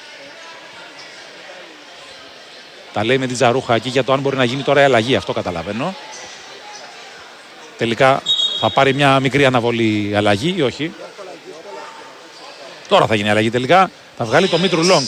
Τα λέει με την Τζαρούχα εκεί για το αν μπορεί να γίνει τώρα η αλλαγή. Αυτό καταλαβαίνω. Τελικά θα πάρει μια μικρή αναβολή αλλαγή ή όχι. Τώρα θα γίνει αλλαγή τελικά. Θα βγάλει το Μήτρου Λόγκ.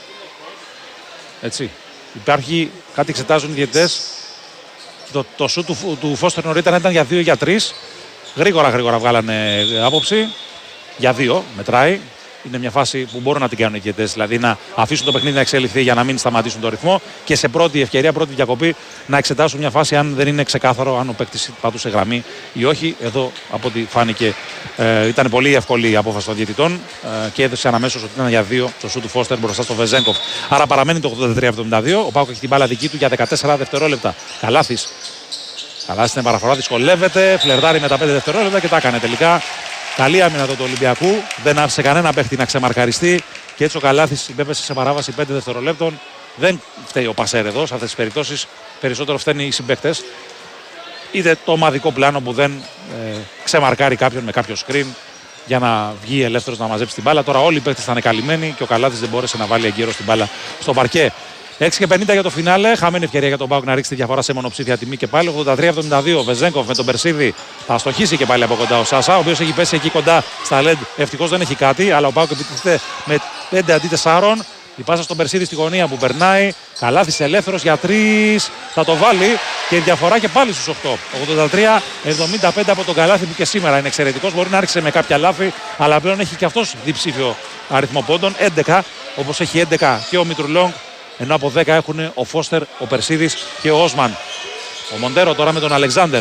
Έτσι. Υπάρχει, κάτι εξετάζουν οι διαιτητές. Το, το σου του, του Φώστερ νωρίτερα ήταν για δύο ή για τρεις. Γρήγορα γρήγορα βγάλανε άποψη. Για δύο μετράει. Είναι μια φάση που μπορούν να την κάνουν οι διαιτητές. Δηλαδή να αφήσουν το παιχνίδι να εξελιχθεί για να μην σταματήσουν το ρυθμό. Και σε πρώτη ευκαιρία, πρώτη διακοπή, να εξετάσουν μια φάση αν δεν είναι ξεκάθαρο αν ο παίκτης πατούσε γραμμή ή όχι. Εδώ από ό,τι φάνηκε ε, ήταν πολύ εύκολη η απόφαση των διαιτητών ε, και έδωσε αμέσως ότι ήταν για δύο το σου του Φώστερ μπροστά στο Βεζέγκοφ. Άρα παραμένει το ογδόντα τρία εβδομήντα δύο. Ο ΠΑΟΚ έχει την μπάλα δική του για δεκατέσσερα δευτερόλεπτα. Καλάθις. Καλάθις στην παραφορά, δυσκολεύεται. Φλερτάρει με τα πέντε δευτερόλεπτα και τα έκανε τελικά. Καλή άμυνα του Ολυμπιακού. Δεν άφησε κανένα παίχτη να ξεμαρκαριστεί και έτσι ο Καλάθις υπέπεσε σε παράβαση πέντε δευτερολέπτων. Δεν φταίει ο Πασέρ εδώ. Σε αυτές τις περιπτώσεις περισσότερο φταίνουν οι συμπαίκτες. Είτε το ομαδικό πλάνο που δεν ε, ξεμαρκάρει κάποιον με κάποιο screen για να βγει ελεύθερος να μαζέψει την μπάλα. Τώρα όλοι οι παίκτες ήταν καλυμμένοι και ο Καλάθις δεν μπόρεσε να βάλει εγκαίρως την μπάλα στο παρκέ. έξι και πενήντα για το φινάλε. Χαμένη ευκαιρία για τον ΠΑΟΚ να ρίξει τη διαφορά σε μονοψήφια τιμή και πάλι. ογδόντα τρία εβδομήντα δύο. Βεζέγκοφ με τον Περσίδη. Θα αστοχίσει και πάλι από κοντά ο Σάσα, ο οποίος έχει πέσει εκεί κοντά στα ελ ι ντι. Ευτυχώς δεν έχει κάτι, αλλά ο ΠΑΟΚ επιτίθεται με πέντε αντί τεσσάρων. Η πάσα στον Περσίδη στη γωνία που περνάει. Καλάθις ελεύθερος για τρεις. Θα το βάλει και η διαφορά και πάλι στους οκτώ. ογδόντα τρία εβδομήντα πέντε από τον Καλάθι που και σήμερα είναι εξαιρετικός. Μπορεί να άρχισε με κάποια λάθη, αλλά πλέον έχει και αυτός διψήφιο αριθμό πόντων. έντεκα, όπως έχει έντεκα και ο Μήτρου Λόγκ. Ενώ από δέκα έχουν ο Φώστερ, ο Περσίδης και ο Όσμαν. Ο Μοντέρο τώρα με τον Αλεξάνδερ.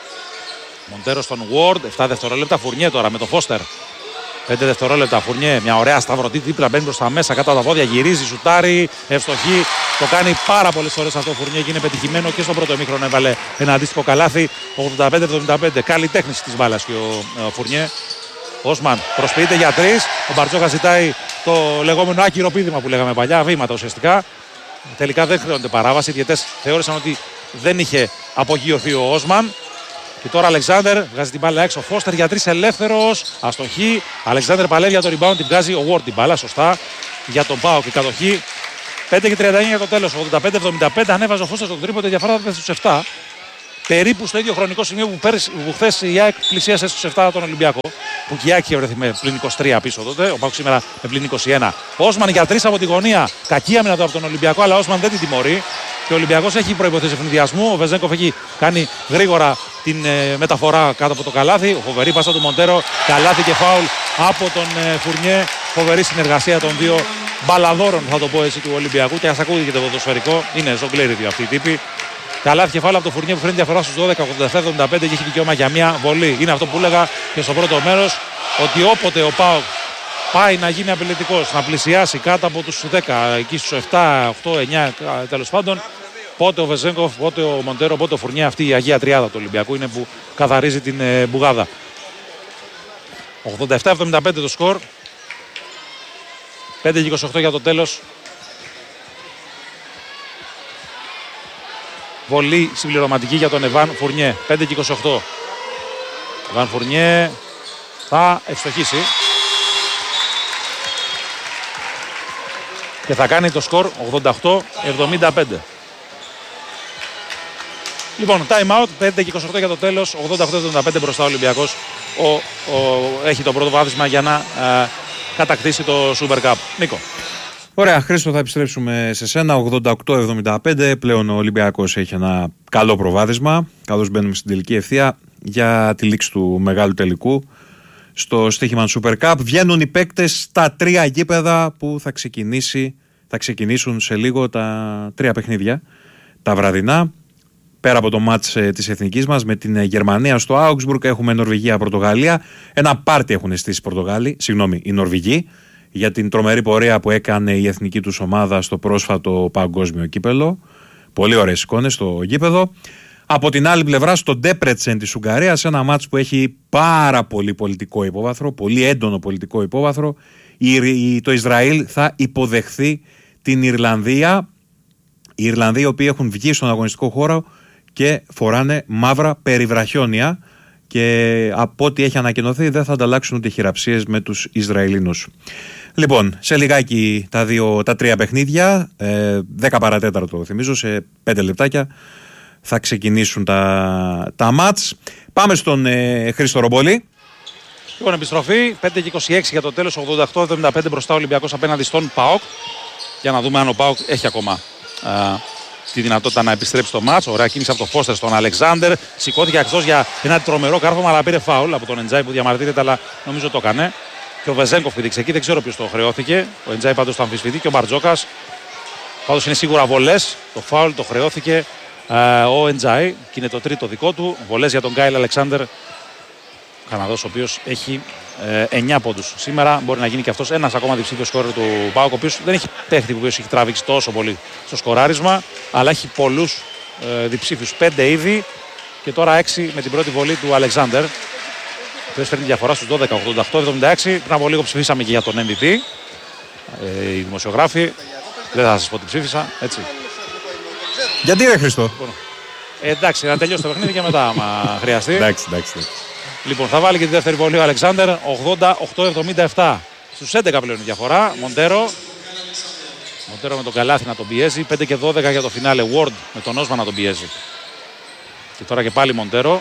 Μοντέρο στον Ward, επτά δευτερόλεπτα. Φουρνιέ τώρα με τον Φώστερ. πέντε δευτερόλεπτα. Φουρνιέ, μια ωραία σταυρωτή δίπλα, μπαίνει προς τα μέσα, κάτω από τα πόδια, γυρίζει, σουτάρει, ευστοχή. Το κάνει πάρα πολλές φορές αυτό ο Φουρνιέ και είναι πετυχημένο και στον πρώτο ημίχρονο έβαλε ένα αντίστοιχο καλάθι. ογδόντα πέντε εβδομήντα πέντε. Καλή τέχνηση της μπάλας και ο, ο Φουρνιέ. Όσμαν προσποιείται για τρεις. Ο Μπαρτζόκα ζητάει το λεγόμενο άκυρο πήδημα που λέγαμε παλιά, βήματα ουσιαστικά. Τελικά δεν χρειάζονται παράβαση. Οι διαιτές θεώρησαν ότι δεν είχε απογειωθεί ο Όσμαν. Και τώρα Αλεξάνδερ βγάζει την μπάλα έξω. Φώστερ για τρεις ελεύθερος. Αστοχή. Αλεξάνδερ παλεύει για το rebound. Την βγάζει ο Ward την μπάλα. Σωστά. Για τον ΠΑΟΚ η κατοχή. πέντε και τριάντα εννιά για το τέλος. ογδόντα πέντε εβδομήντα πέντε ανέβαζε ο Φώστας τον τρίποντο, η διαφορά θα πέσει στους επτά. Περίπου στο ίδιο χρονικό σημείο που, πέρυσι, που χθες η ΑΕΚ πλησίασε στους επτά τον Ολυμπιακό. Που και η ΑΕΚ είχε βρεθεί με πλην είκοσι τρία πίσω τότε. Ο ΠΑΟΚ σήμερα με πλην είκοσι ένα. Όσμαν για τρεις από τη γωνία. Κακή άμυνα τώρα από τον Ολυμπιακό, αλλά ο Όσμαν δεν την τιμωρεί. Και ο Ολυμπιακός έχει προϋποθέσεις ευνηδιασμού. Ο Βεζέγκοφ έχει κάνει γρήγορα την ε, μεταφορά κάτω από το καλάθι. Φοβερή πάσα του Μοντέρο. Καλάθι και φάουλ από τον ε, Φουρνιέ. Φοβερή συνεργασία των δύο μπαλαδόρων, θα το πω έτσι, του Ολυμπιακού. Και ας ακούγεται το ποδοσφαιρικό. Είναι ζογκλέρι δύο αυτοί οι τύποι. Καλάθι και φάουλ από το Φουρνιέ που φέρνει διαφορά στους δώδεκα, ογδόντα επτά εβδομήντα πέντε και έχει δικαίωμα για μια βολή. Είναι αυτό που έλεγα και στο πρώτο μέρος, ότι όποτε ο ΠΑΟΚ πάει να γίνει απειλητικός, να πλησιάσει κάτω από τους δέκα, εκεί στους επτά, οκτώ, εννιά τέλος πάντων, πότε ο Βεζέγκοφ, πότε ο Μοντέρο, πότε ο Φουρνιέ, αυτή η Αγία Τριάδα του Ολυμπιακού είναι που καθαρίζει την ε, μπουγάδα. ογδόντα επτά εβδομήντα πέντε το σκορ. πέντε και είκοσι οκτώ για το τέλος. Βολή συμπληρωματική για τον Εβάν Φουρνιέ. πέντε και είκοσι οκτώ. Εβάν Φουρνιέ θα ευστοχίσει. Και θα κάνει το σκορ ογδόντα οκτώ εβδομήντα πέντε. Λοιπόν, time out, πέντε και είκοσι οκτώ για το τέλος, ογδόντα οκτώ εβδομήντα πέντε μπροστά ο Ολυμπιακός. Ο, ο, έχει το πρώτο βάδισμα για να ε, κατακτήσει το Super Cup. Νίκο. Ωραία, Χρήστο, θα επιστρέψουμε σε σένα. ογδόντα οκτώ εβδομήντα πέντε. Πλέον ο Ολυμπιακός έχει ένα καλό προβάδισμα. Καθώς μπαίνουμε στην τελική ευθεία για τη λήξη του μεγάλου τελικού στο στοίχημα Super Cup. Βγαίνουν οι παίκτες στα τρία γήπεδα που θα, ξεκινήσει, θα ξεκινήσουν σε λίγο τα τρία παιχνίδια. Τα βραδινά. Πέρα από το μάτς ε, της εθνικής μας με την ε, Γερμανία στο Augsburg, έχουμε Νορβηγία-Πορτογαλία. Ένα πάρτι έχουν στήσει οι Πορτογάλοι, συγγνώμη, οι Νορβηγοί, για την τρομερή πορεία που έκανε η εθνική τους ομάδα στο πρόσφατο παγκόσμιο κύπελο. Πολύ ωραίες εικόνες στο γήπεδο. Από την άλλη πλευρά, στο Ντέπρετσεν της Ουγγαρίας, ένα μάτς που έχει πάρα πολύ πολιτικό υπόβαθρο, πολύ έντονο πολιτικό υπόβαθρο. Η, η, το Ισραήλ θα υποδεχθεί την Ιρλανδία. Οι Ιρλανδοί οι οποίοι έχουν βγει στον αγωνιστικό χώρο και φοράνε μαύρα περιβραχιόνια και από ό,τι έχει ανακοινωθεί δεν θα ανταλλάξουν ούτε χειραψίες με τους Ισραηλινούς. Λοιπόν, σε λιγάκι τα, δύο, τα τρία παιχνίδια, ε, δέκα παρατέταρτο θυμίζω, σε πέντε λεπτάκια θα ξεκινήσουν τα, τα μάτς. Πάμε στον ε, Χρήστο Ρομπόλη. Λοιπόν, επιστροφή, πέντε και είκοσι έξι για το τέλος, ογδόντα οκτώ εβδομήντα πέντε μπροστά ο Ολυμπιακός απέναντι στον ΠΑΟΚ. Για να δούμε αν ο ΠΑΟΚ έχει ακόμα α, τη δυνατότητα να επιστρέψει το μάτς. Ωραία κίνηση από τον Φώστερ στον Αλεξάνδερ. Σηκώθηκε εκτός για ένα τρομερό κάρφωμα, αλλά πήρε φάουλ από τον Εντζάι που διαμαρτύρεται, αλλά νομίζω το έκανε. Και ο Βεζέγκοφ πήδηξε εκεί, δεν ξέρω ποιος το χρεώθηκε. Ο Εντζάι πάντως το αμφισβητεί και ο Μπαρτζόκας. Πάντως είναι σίγουρα βολές. Το φάουλ το χρεώθηκε α, ο Εντζάι και είναι το τρίτο δικό του. Βολές για τον Γκάιλ Αλεξάνδερ. Καναδός, ο οποίος έχει ε, εννιά πόντους. Σήμερα μπορεί να γίνει και αυτός ένας ακόμα διψήφιος σκόρερ του ΠΑΟΚ, ο οποίος δεν έχει παίχτη που έχει τραβήξει τόσο πολύ στο σκοράρισμα, αλλά έχει πολλούς ε, διψήφιους. Πέντε ήδη και τώρα έξι με την πρώτη βολή του Αλεξάνδερ. που φέρνει διαφορά στους δώδεκα ογδόντα οκτώ εβδομήντα έξι. Πριν από λίγο ψηφίσαμε και για τον εμ βι πι. Ε, οι δημοσιογράφοι. Δεν θα σας πω τι ψήφισα, έτσι. Γιατί ρε Χριστό. Ε, εντάξει, να τελειώσει το παιχνίδι και μετά, άμα χρειαστεί. εντάξει, εντάξει. Λοιπόν, θα βάλει και τη δεύτερη βολή ο Αλεξάνδερ. ογδόντα οκτώ εβδομήντα επτά. Στους έντεκα πλέον η διαφορά. Μοντέρο. Μοντέρο με τον Καλάθι να τον πιέζει. πέντε και δώδεκα για το φινάλε. Ward με τον Όσμαν να τον πιέζει. Και τώρα και πάλι Μοντέρο.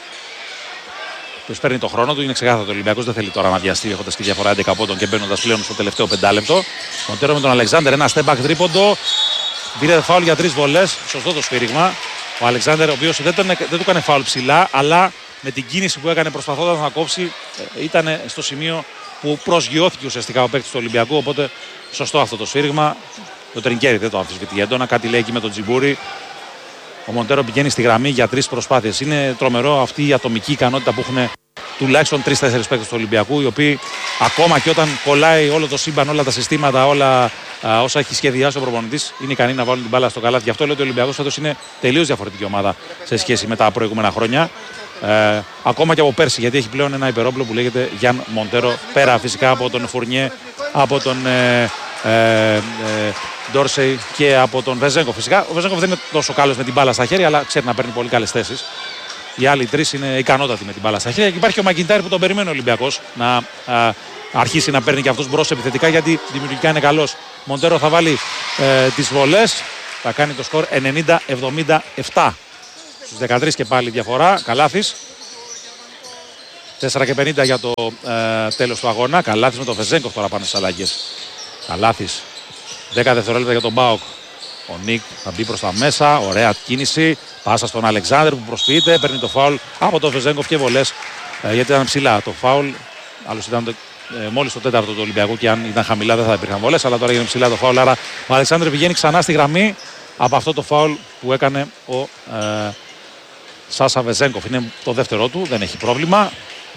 Ποιος παίρνει το χρόνο του. Είναι ξεκάθαρο το Ολυμπιακός. Δεν θέλει τώρα να βιαστεί έχοντας και διαφορά έντεκα πόντων και μπαίνοντας πλέον στο τελευταίο πεντάλεπτο. Μοντέρο με τον Αλεξάνδερ. Ένα step back τρίποντο. Πήρε φάουλ για τρεις βολές. Σωστό το σφύριγμα. Ο Αλεξάνδερ, ο οποίος δεν, δεν του έκανε φάουλ ψηλά, αλλά με την κίνηση που έκανε προσπαθώντας να κόψει, ήταν στο σημείο που προσγειώθηκε ουσιαστικά ο παίκτης του Ολυμπιακού. Οπότε σωστό αυτό το σφύριγμα. Το Τρινκέρι δεν το αμφισβητεί έντονα. Κάτι λέει εκεί με τον Τζιμπούρι. Ο Μοντέρο πηγαίνει στη γραμμή για τρεις προσπάθειες. Είναι τρομερό αυτή η ατομική ικανότητα που έχουν τουλάχιστον τρεις τέσσερις παίκτες του Ολυμπιακού, οι οποίοι ακόμα και όταν κολλάει όλο το σύμπαν, όλα τα συστήματα, όλα α, όσα έχει σχεδιάσει ο προπονητής, είναι ικανοί να βάλουν την μπάλα στο καλάθι. Γι' αυτό λέω ότι ο Ολυμπιακός φέτος είναι τελείως διαφορετική ομάδα σε σχέση με τα προηγούμενα χρόνια. Ε, ακόμα και από πέρσι, γιατί έχει πλέον ένα υπερόπλο που λέγεται Γιάν Μοντέρο, πέρα φυσικά από τον Φουρνιέ, από τον ε, ε, ε, Ντόρσεϊ και από τον Βεζέγκοφ. Φυσικά ο Βεζέγκοφ δεν είναι τόσο καλός με την μπάλα στα χέρια, αλλά ξέρει να παίρνει πολύ καλές θέσεις. Οι άλλοι τρεις είναι ικανότατοι με την μπάλα στα χέρια. Και υπάρχει και ο Μακιντάρ που τον περιμένει ο Ολυμπιακός να α, αρχίσει να παίρνει και αυτός μπρος επιθετικά, γιατί δημιουργικά είναι καλός. Μοντέρο θα βάλει ε, τις βολές. Θα κάνει το σκορ ενενήντα εβδομήντα επτά. Στους δεκατρείς και πάλι διαφορά. Καλάθης. τέσσερα και πενήντα για το ε, τέλος του αγώνα. Καλάθης με τον Βεζέγκοφ τώρα πάνε στις αλλαγές. Καλάθης. δέκα δευτερόλεπτα για τον Μπάουκ. Ο Νίκ θα μπει προς τα μέσα. Ωραία κίνηση. Πάσα στον Αλεξάνδρ που προσποιείται. Παίρνει το φάουλ από τον Βεζέγκοφ και βολές. Ε, γιατί ήταν ψηλά το φάουλ. Άλλως ήταν το, ε, μόλις το τέταρτο του Ολυμπιακού και αν ήταν χαμηλά δεν θα υπήρχαν βολές. Αλλά τώρα έγινε ψηλά το φάουλ. Άρα ο Αλεξάνδρ πηγαίνει ξανά στη γραμμή από αυτό το φάουλ που έκανε ο ε, Σάσα Βεζέγκοφ. Είναι το δεύτερό του. Δεν έχει πρόβλημα.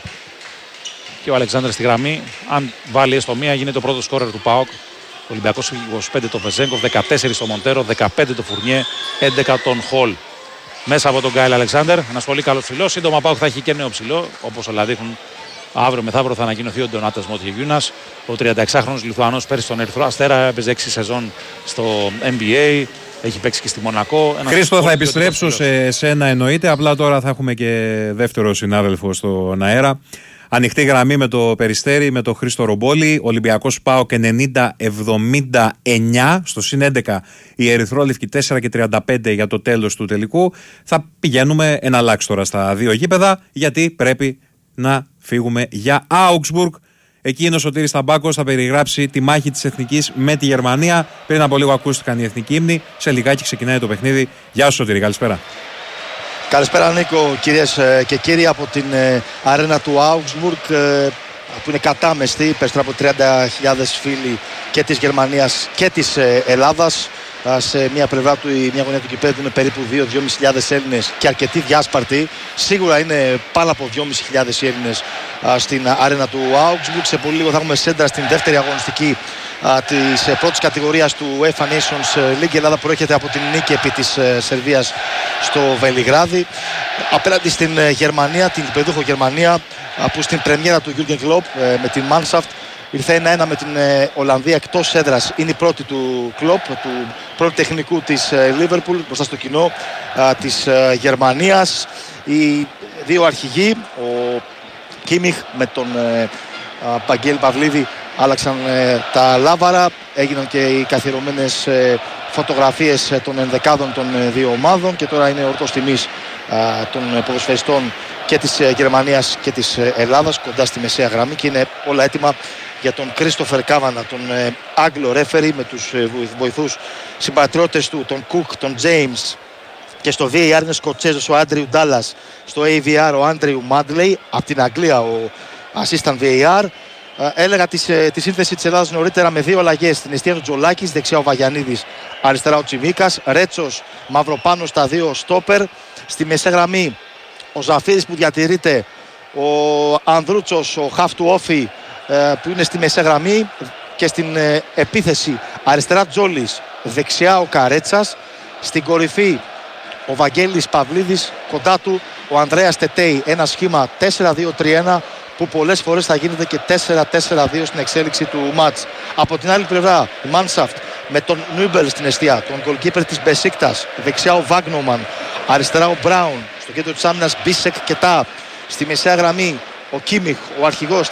Και ο Αλεξάνδρ στη γραμμή. Αν βάλει έστω μία γίνεται ο πρώτος σκόρερ του ΠΑΟΚ. Ο Ολυμπιακός είκοσι πέντε το Βεζέγκοφ, δεκατέσσερα το Μοντέρο, δεκαπέντε το Φουρνιέ, έντεκα τον Χολ. Μέσα από τον Γκάιλ Αλεξάνδρ, ένας πολύ καλός ψηλός. Σύντομα ΠΑΟΚ θα έχει και νέο ψηλό, όπως όλα δείχνουν. Αύριο μεθαύριο θα ανακοινωθεί ο Ντονάτας Μοτιεβιούνας. Ο τριανταεξάχρονος Λιθουανός πέρυσι στον Ερυθρό Αστέρα, έπαιζε έξι σεζόν στο N B A. Έχει παίξει και στη Μονακό. Χρήστο, θα επιστρέψω σε σένα εννοείται. Απλά τώρα θα έχουμε και δεύτερο συνάδελφο στον αέρα. Ανοιχτή γραμμή με το Περιστέρι, με το Χρήστο Ρομπόλη. Ολυμπιακός ΠΑΟΚ ενενήντα εβδομήντα εννιά. Στο συν έντεκα η Ερυθρόλευκη τέσσερα και τριάντα πέντε για το τέλος του τελικού. Θα πηγαίνουμε εναλλάξ τώρα στα δύο γήπεδα, γιατί πρέπει να φύγουμε για Augsburg. Εκεί είναι ο Σωτήρης Ταμπάκος, θα περιγράψει τη μάχη της Εθνικής με τη Γερμανία. Πριν από λίγο ακούστηκαν οι εθνικοί ύμνοι. Σε λιγάκι ξεκινάει το παιχνίδι. Γεια σου Σωτήρη, καλησπέρα. Καλησπέρα Νίκο, κυρίες και κύριοι, από την αρένα του Augsburg που είναι κατάμεστη, περισσότερο από τριάντα χιλιάδες φίλοι και της Γερμανίας και της Ελλάδας. Σε μια πλευρά του, η μια γωνία του κηπέδου είναι περίπου δύο με δυόμισι χιλιάδες Έλληνες και αρκετοί διάσπαρτοι. Σίγουρα είναι πάνω από δυόμισι χιλιάδες Έλληνες στην αρένα του Augsburg. Σε πολύ λίγο θα έχουμε σέντρα στην δεύτερη αγωνιστική της πρώτης κατηγορίας του UEFA Nations League. Η Ελλάδα προέρχεται από την νίκη επί της Σερβίας στο Βελιγράδι απέναντι στην Γερμανία, την παιδούχο Γερμανία, που στην πρεμιέρα του Jürgen Klopp με την Mannschaft ήρθε ένα ένα με την Ολλανδία εκτός έδρας. Είναι η πρώτη του Klopp, του πρώτου τεχνικού της Liverpool μπροστά στο κοινό της Γερμανίας. Οι δύο αρχηγοί, ο Κίμιχ με τον Παγγέλη Παυλίδη, άλλαξαν ε, τα λάβαρα, έγιναν και οι καθιερωμένες ε, φωτογραφίες ε, των ενδεκάδων των ε, δύο ομάδων και τώρα είναι ορτός τιμής ε, των ποδοσφαιριστών και της ε, Γερμανίας και της ε, Ελλάδας κοντά στη μεσαία γραμμή και είναι όλα έτοιμα για τον Κρίστοφερ Κάβανα, τον ε, Άγγλο ρέφερι με τους ε, βοηθούς συμπατριώτες του, τον Κουκ, τον Τζέιμς, και στο βι έι αρ είναι Σκοτσέζος ο Άντριου Ντάλλας, στο έι βι αρ ο Άντριου Μάντλεϊ, από την Αγγλία ο assistant βι έι αρ. Έλεγα τη, τη σύνθεση της Ελλάδας νωρίτερα με δύο αλλαγές. Στην αιστεία του Τζολάκης, δεξιά ο Βαγιανίδης, αριστερά ο Τσιμίκας. Ρέτσος, Μαυροπάνος στα δύο στόπερ. Στη μεσαία γραμμή ο Ζαφύρης που διατηρείται, ο Ανδρούτσος, ο χαφ του Όφη που είναι στη μεσαία γραμμή. Και στην ε, επίθεση αριστερά Τζόλης, δεξιά ο Καρέτσας. Στην κορυφή ο Βαγγέλης Παυλίδης, κοντά του ο Ανδρέας Τετέι. Ένα σχήμα τέσσερα δύο τρία ένα που πολλές φορές θα γίνεται και τέσσερα τέσσερα δύο στην εξέλιξη του μάτς. Από την άλλη πλευρά η Mannschaft με τον Νούμπελ στην αιστεία, τον goalkeeper της Μπεσίκτας, δεξιά ο Βάγνομαν, αριστερά ο Μπράουν, στο κέντρο της άμυνας Μπίσεκ και Τάπ. Στη μεσαία γραμμή ο Κίμιχ, ο αρχηγός,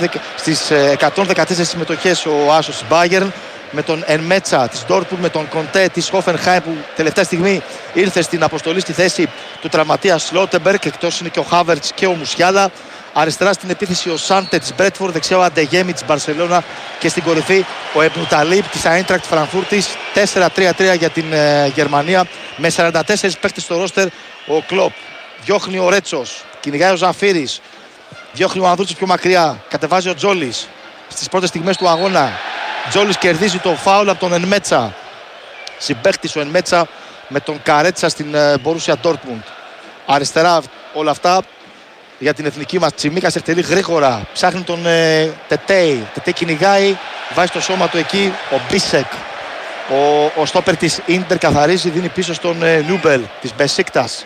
στις εκατόν δεκατέσσερις συμμετοχές ο άσος της Bayern, με τον Ενμέτσα της Ντόρτμουντ, με τον Κοντέ της Hoffenheim που τελευταία στιγμή ήρθε στην αποστολή στη θέση του τραυματία Σλότεμπεργκ. Εκτός είναι και ο Χάβερτς και ο Μουσιάλα. Αριστερά στην επίθεση ο Σάντε της Μπρέτφορντ, δεξιά ο Αντεγέμι της Μπαρσελόνα και στην κορυφή ο Επνουταλίπ της Άιντρακτ Φραγκφούρτης. τέσσερα τρία τρία για την ε, Γερμανία με σαράντα τέσσερις παίκτες στο ρόστερ. Ο Κλοπ διώχνει ο Ρέτσος, κυνηγάει ο Ζαφύρης, διώχνει ο Ανδρούτσος πιο μακριά, κατεβάζει ο Τζόλης στις πρώτες στιγμές του αγώνα. Τζόλης κερδίζει το φάουλ από τον Ενμέτσα. Συμπαίχτης ο Ενμέτσα με τον Καρέτσα στην Μπορούσια Ντόρτμουντ. Αριστερά όλα αυτά για την εθνική μας. Τσιμίκας εκτελεί γρήγορα, ψάχνει τον ε, Τετέι. Τετέι κυνηγάει, βάζει το σώμα του εκεί. Ο Μπίσεκ, ο, ο στόπερ της Ίντερ, καθαρίζει, δίνει πίσω στον ε, Νούμπελ της Μπεσίκτας.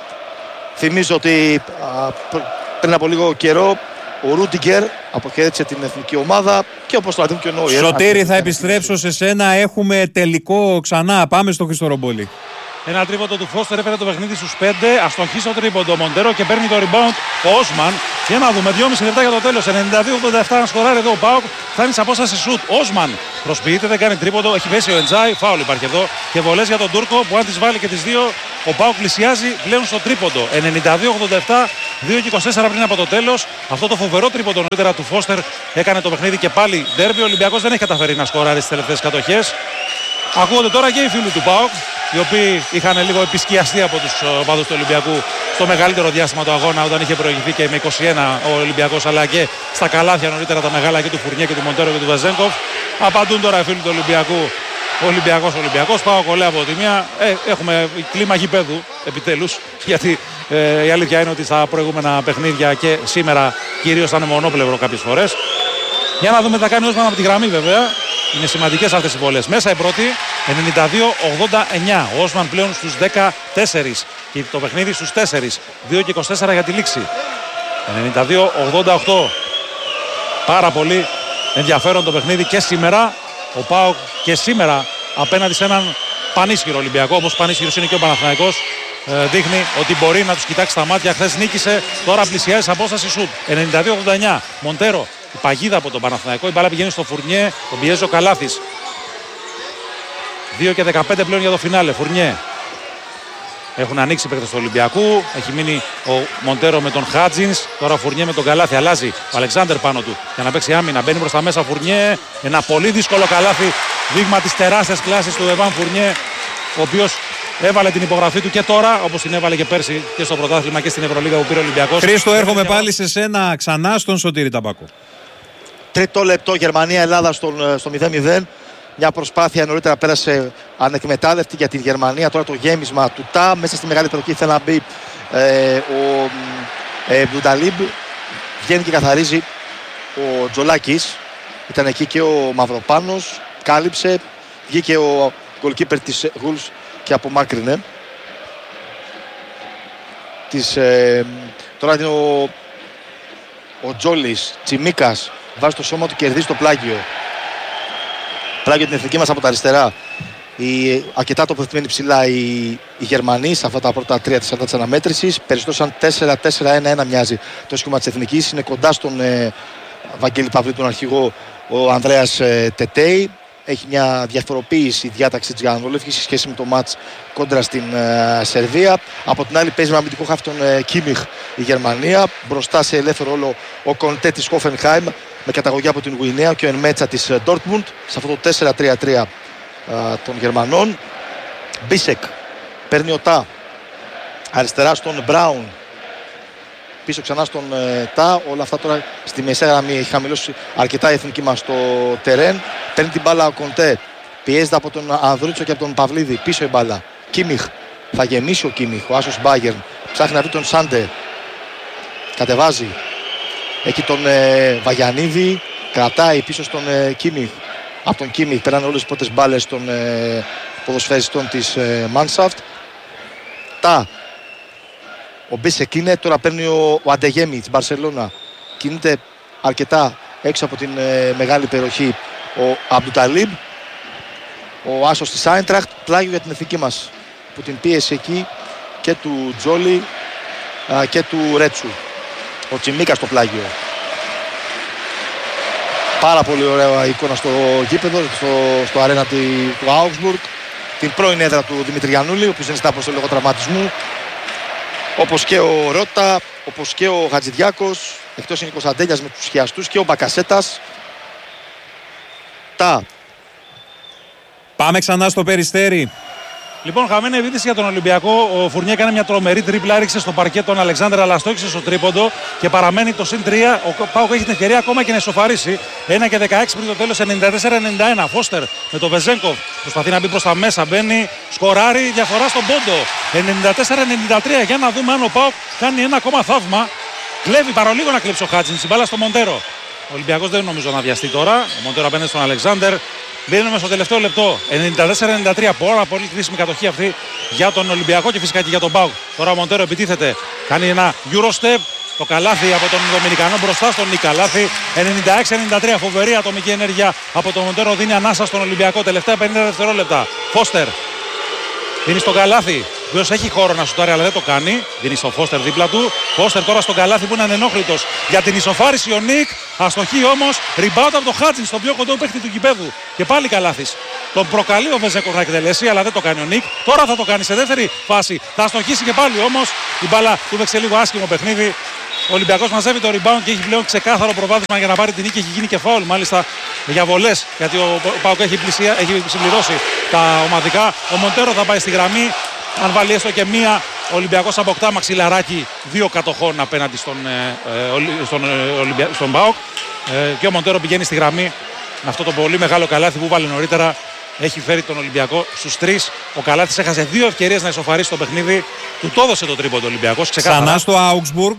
Θυμίζω ότι α, πριν από λίγο καιρό ο Ρούντιγκερ αποχαιρέτησε την εθνική ομάδα και όπως το δούμε και ο Νόιερ. Σωτήρη, θα επιστρέψω σε σένα. Έχουμε τελικό ξανά. Πάμε στο Χρήστο Ρομπόλη. Ένα τρίποντο του Φώστερ έφερε το παιχνίδι στους πέντε. Αστοχή στο τρίποντο ο Μοντέρο και παίρνει το rebound ο Όσμαν. Για να δούμε, δυόμιση λεπτά για το τέλος. ενενήντα δύο ογδόντα επτά να σκοράρει εδώ ο Πάοκ. Φτάνει σε απόσταση σουτ. Όσμαν προσποιείται, δεν κάνει τρίποντο. Έχει πέσει ο Εντζάι. Φάουλ υπάρχει εδώ. Και βολές για τον Τούρκο που αν τις βάλει και τις δύο, ο Πάοκ πλησιάζει πλέον στο τρίποντο. ενενήντα δύο ογδόντα επτά, δύο και είκοσι τέσσερα πριν από το τέλος. Αυτό το φοβερό τρίποντο νωρίτερα του Φώστερ έκανε το παιχνίδι και πάλι ντέρμπι. Ο Ολυμπιακός δεν έχει καταφέρει να σκοράρει στις τελευταίες κατοχές. Ακούγονται τώρα και οι φίλοι του ΠΑΟΚ, οι οποίοι είχαν λίγο επισκιαστεί από τους οπαδούς του Ολυμπιακού στο μεγαλύτερο διάστημα του αγώνα, όταν είχε προηγηθεί και με είκοσι ένα ο Ολυμπιακός, αλλά και στα καλάθια νωρίτερα τα μεγάλα και του Φουρνιέ και του Μοντέρο και του Βεζένκοφ. Απαντούν τώρα οι φίλοι του Ολυμπιακού. Ολυμπιακός, Ολυμπιακός, πάω κολλέ από τη μία. Ε, έχουμε κλίμα γηπέδου επιτέλους, γιατί ε, η αλήθεια είναι ότι στα προηγούμενα παιχνίδια και σήμερα κυρίως ήταν μονόπλευρο κάποιες φορές. Για να δούμε τι θα κάνει ο Όσμαν από τη γραμμή βέβαια. Είναι σημαντικές αυτές οι βολές. Μέσα η πρώτη, ενενήντα δύο ογδόντα εννιά. Ο Όσμαν πλέον στους δεκατέσσερα και το παιχνίδι στους τέσσερα. δύο και είκοσι τέσσερα για τη λήξη. ενενήντα δύο ογδόντα οκτώ. Πάρα πολύ ενδιαφέρον το παιχνίδι και σήμερα. Ο ΠΑΟΚ και σήμερα απέναντι σε έναν πανίσχυρο Ολυμπιακό, όπως πανίσχυρος είναι και ο Παναθηναϊκός, ε, δείχνει ότι μπορεί να τους κοιτάξει στα μάτια. Χθες νίκησε, τώρα πλησιάζει σε απόσταση σουτ. ενενήντα δύο ογδόντα εννιά. Μοντέρο, η παγίδα από τον Παναθηναϊκό, η μπάλα πηγαίνει στο Φουρνιέ, τον πιέζει ο Καλάθης. δύο και δεκαπέντε πλέον για το φινάλε. Φουρνιέ. Έχουν ανοίξει οι παίκτες του Ολυμπιακού. Έχει μείνει ο Μοντέρο με τον Χάτζινς. Τώρα ο Φουρνιέ με τον Καλάθι. Αλλάζει ο Αλεξάνδερ πάνω του για να παίξει άμυνα. Μπαίνει προς τα μέσα ο Φουρνιέ. Ένα πολύ δύσκολο καλάθι. Δείγμα της τεράστιας κλάσης του Εβάν Φουρνιέ, ο οποίος έβαλε την υπογραφή του και τώρα, όπως την έβαλε και πέρσι και στο πρωτάθλημα και στην Ευρωλίγα που πήρε ο Ολυμπιακός. Χρήστο, έρχομαι πάλι σε σένα ξανά, στον Σωτήρη Ταμπάκο. Τρίτο λεπτό, Γερμανία-Ελλάδα στο μηδέν μηδέν. Μια προσπάθεια νωρίτερα πέρασε ανεκμετάλλευτη για την Γερμανία. Τώρα το γέμισμα του ΤΑ. Μέσα στη μεγάλη περιοχή θέλει να μπει ε, ο ε, Μπλουταλίμπ. Βγαίνει και καθαρίζει ο Τζολάκης. Ήταν εκεί και ο Μαυροπάνος. Κάλυψε. Βγήκε ο goalkeeper της Γουλς και απομάκρυνε. Της, ε, τώρα είναι ο, ο Τζόλης. Τσιμίκας. Βάζει το σώμα του, κερδίζει το πλάγιο. Πλάγιο την εθνική μας από τα αριστερά. Η, αρκετά τοποθετημένοι ψηλά οι, οι Γερμανοί σε αυτά τα πρώτα τρία της αναμέτρησης. Περισσότερο σαν τέσσερα τέσσερα ένα ένα μοιάζει το σχήμα της εθνικής. Είναι κοντά στον ε, Βαγγέλη Παυλή, τον αρχηγό, ο Ανδρέας ε, Τετέι. Έχει μια διαφοροποίηση διάταξη της Γιαννολεύκης σε σχέση με το μάτς κόντρα στην ε, Σερβία. Από την άλλη παίζει με αμυντικό χάφι τον ε, Κίμιχ η Γερμανία. Μπροστά σε ελεύθερο ρόλο ο Κοντέ της Χόφενχάιμ με καταγωγή από την Γουινέα και ο Ενμέτσα της Ντόρτμουντ σε αυτό το τέσσερα τρία τρία των Γερμανών. Μπίσεκ παίρνει ο Τά αριστερά στον Μπράουν, πίσω ξανά στον ε, Τά. Όλα αυτά τώρα στη μεσαία γραμμή. Έχει χαμηλώσει αρκετά η εθνική μας στο τερέν. Παίρνει την μπάλα ο Κοντέ, πιέζεται από τον Ανδρούτσο και από τον Παυλίδη. Πίσω η μπάλα. Κίμιχ, θα γεμίσει ο Κίμιχ, ο άσος Μπάγερν. Ψάχνει να βρει τον Σάντε, κατεβάζει. Έχει τον ε, Βαγιανίδη, κρατάει πίσω στον ε, Κίμιχ. Από τον Κίμιχ περάνε όλες τις πρώτες μπάλες των ε, ποδοσφαιριστών της ε, Μάνσαφτ. Τα. Ο Μπίσεκ είναι, τώρα παίρνει ο, ο Αντεγέμι της Μπαρσελώνα. Κινείται αρκετά έξω από την ε, μεγάλη περιοχή ο Αμπτουταλίμπ. Ο άσος της Άιντραχτ, πλάγιο για την εθνική μας που την πίεσε εκεί και του Τζόλι α, και του Ρέτσου. Ο Τσιμίκας στο πλάγιο. Πάρα πολύ ωραία εικόνα στο γήπεδο, στο, στο αρένα του Augsburg. Την πρώην έδρα του Δημήτρη Γιαννούλη, ο οποίος δεν ζητά προς λόγω τραυματισμού. Όπως και ο Ρώτα, όπως και ο Χατζηδιάκος. Εκτός είναι ο Κωνσταντέλιας με τους χιαστούς και ο Μπακασέτας. Τα. Πάμε ξανά στο Περιστέρι. Λοιπόν, χαμένη επίθεση για τον Ολυμπιακό. Ο Φουρνιέ έκανε μια τρομερή τρίπλα, έριξε στο παρκέ τον Αλεξάνδρ, αλλά στόχισε στο τρίποντο και παραμένει το συν τρία. Ο ΠΑΟΚ έχει την ευκαιρία ακόμα και να ισοφαρίσει. ένα και δεκαέξι πριν το τέλος, ενενήντα τέσσερα ενενήντα ένα. Φώστερ με τον Βεζένκοφ προσπαθεί να μπει προς τα μέσα. Μπαίνει, σκοράρει, διαφορά στον πόντο. ενενήντα τέσσερα ενενήντα τρία. Για να δούμε αν ο ΠΑΟΚ κάνει ένα ακόμα θαύμα. Κλέβει παρολίγο να κλέψει ο Χάτζινς. Η μπάλα στο Μοντέρο. Ο Ολυμπιακός δεν νομίζω να βιαστεί τώρα. Ο Μοντέρο απέναντι στον Αλεξάνδρ. Μπαίνουμε στο τελευταίο λεπτό. ενενήντα τέσσερα ενενήντα τρία. Πάρα πολύ κρίσιμη κατοχή αυτή για τον Ολυμπιακό και φυσικά και για τον ΠΑΟΚ. Τώρα ο Μοντέρο επιτίθεται. Κάνει ένα Eurostep. Το καλάθι από τον Δομινικανό μπροστά στον Νικαλάθη. ενενήντα έξι ενενήντα τρία. Φοβερή ατομική ενέργεια από τον Μοντέρο. Δίνει ανάσα στον Ολυμπιακό. Τελευταία πενήντα δευτερόλεπτα. Φώστερ. Δίνει στον Καλάθι, ο οποίος έχει χώρο να σουτάρει αλλά δεν το κάνει. Δίνει στον Φώστερ δίπλα του. Φώστερ τώρα στον Καλάθι που είναι ανενόχλητος για την ισοφάριση ο Νικ. Αστοχή όμως. Rebound από το Χάτζιν στον πιο κοντό παίχτη του γηπέδου. Και πάλι Καλάθης. Τον προκαλεί ο Βεζέκος να εκτελέσει αλλά δεν το κάνει ο Νικ. Τώρα θα το κάνει σε δεύτερη φάση. Θα αστοχήσει και πάλι όμως. Η μπάλα του παίξε λίγο άσχημο παιχνίδι. Ο Ολυμπιακός μαζεύει το rebound και έχει πλέον ξεκάθαρο προβάδισμα για να πάρει την νίκη. Έχει γίνει και φάουλ μάλιστα για βολές. Γιατί ο ΠΑΟΚ έχει, έχει συμπληρώσει τα ομαδικά. Ο Μοντέρο θα πάει στη γραμμή. Αν βάλει έστω και μία, ο Ολυμπιακός αποκτά μαξιλαράκι δύο κατοχών απέναντι στον, ε, στον, ε, στον ΠΑΟΚ. Ε, και ο Μοντέρο πηγαίνει στη γραμμή με αυτό το πολύ μεγάλο καλάθι που βάλε νωρίτερα. Έχει φέρει τον Ολυμπιακό στους τρεις. Ο Καλάθης έχασε δύο ευκαιρίες να ισοφαρίσει το παιχνίδι. Του το έδωσε το τρίποντο ο Ολυμπιακός. Ξανά στο Augsburg.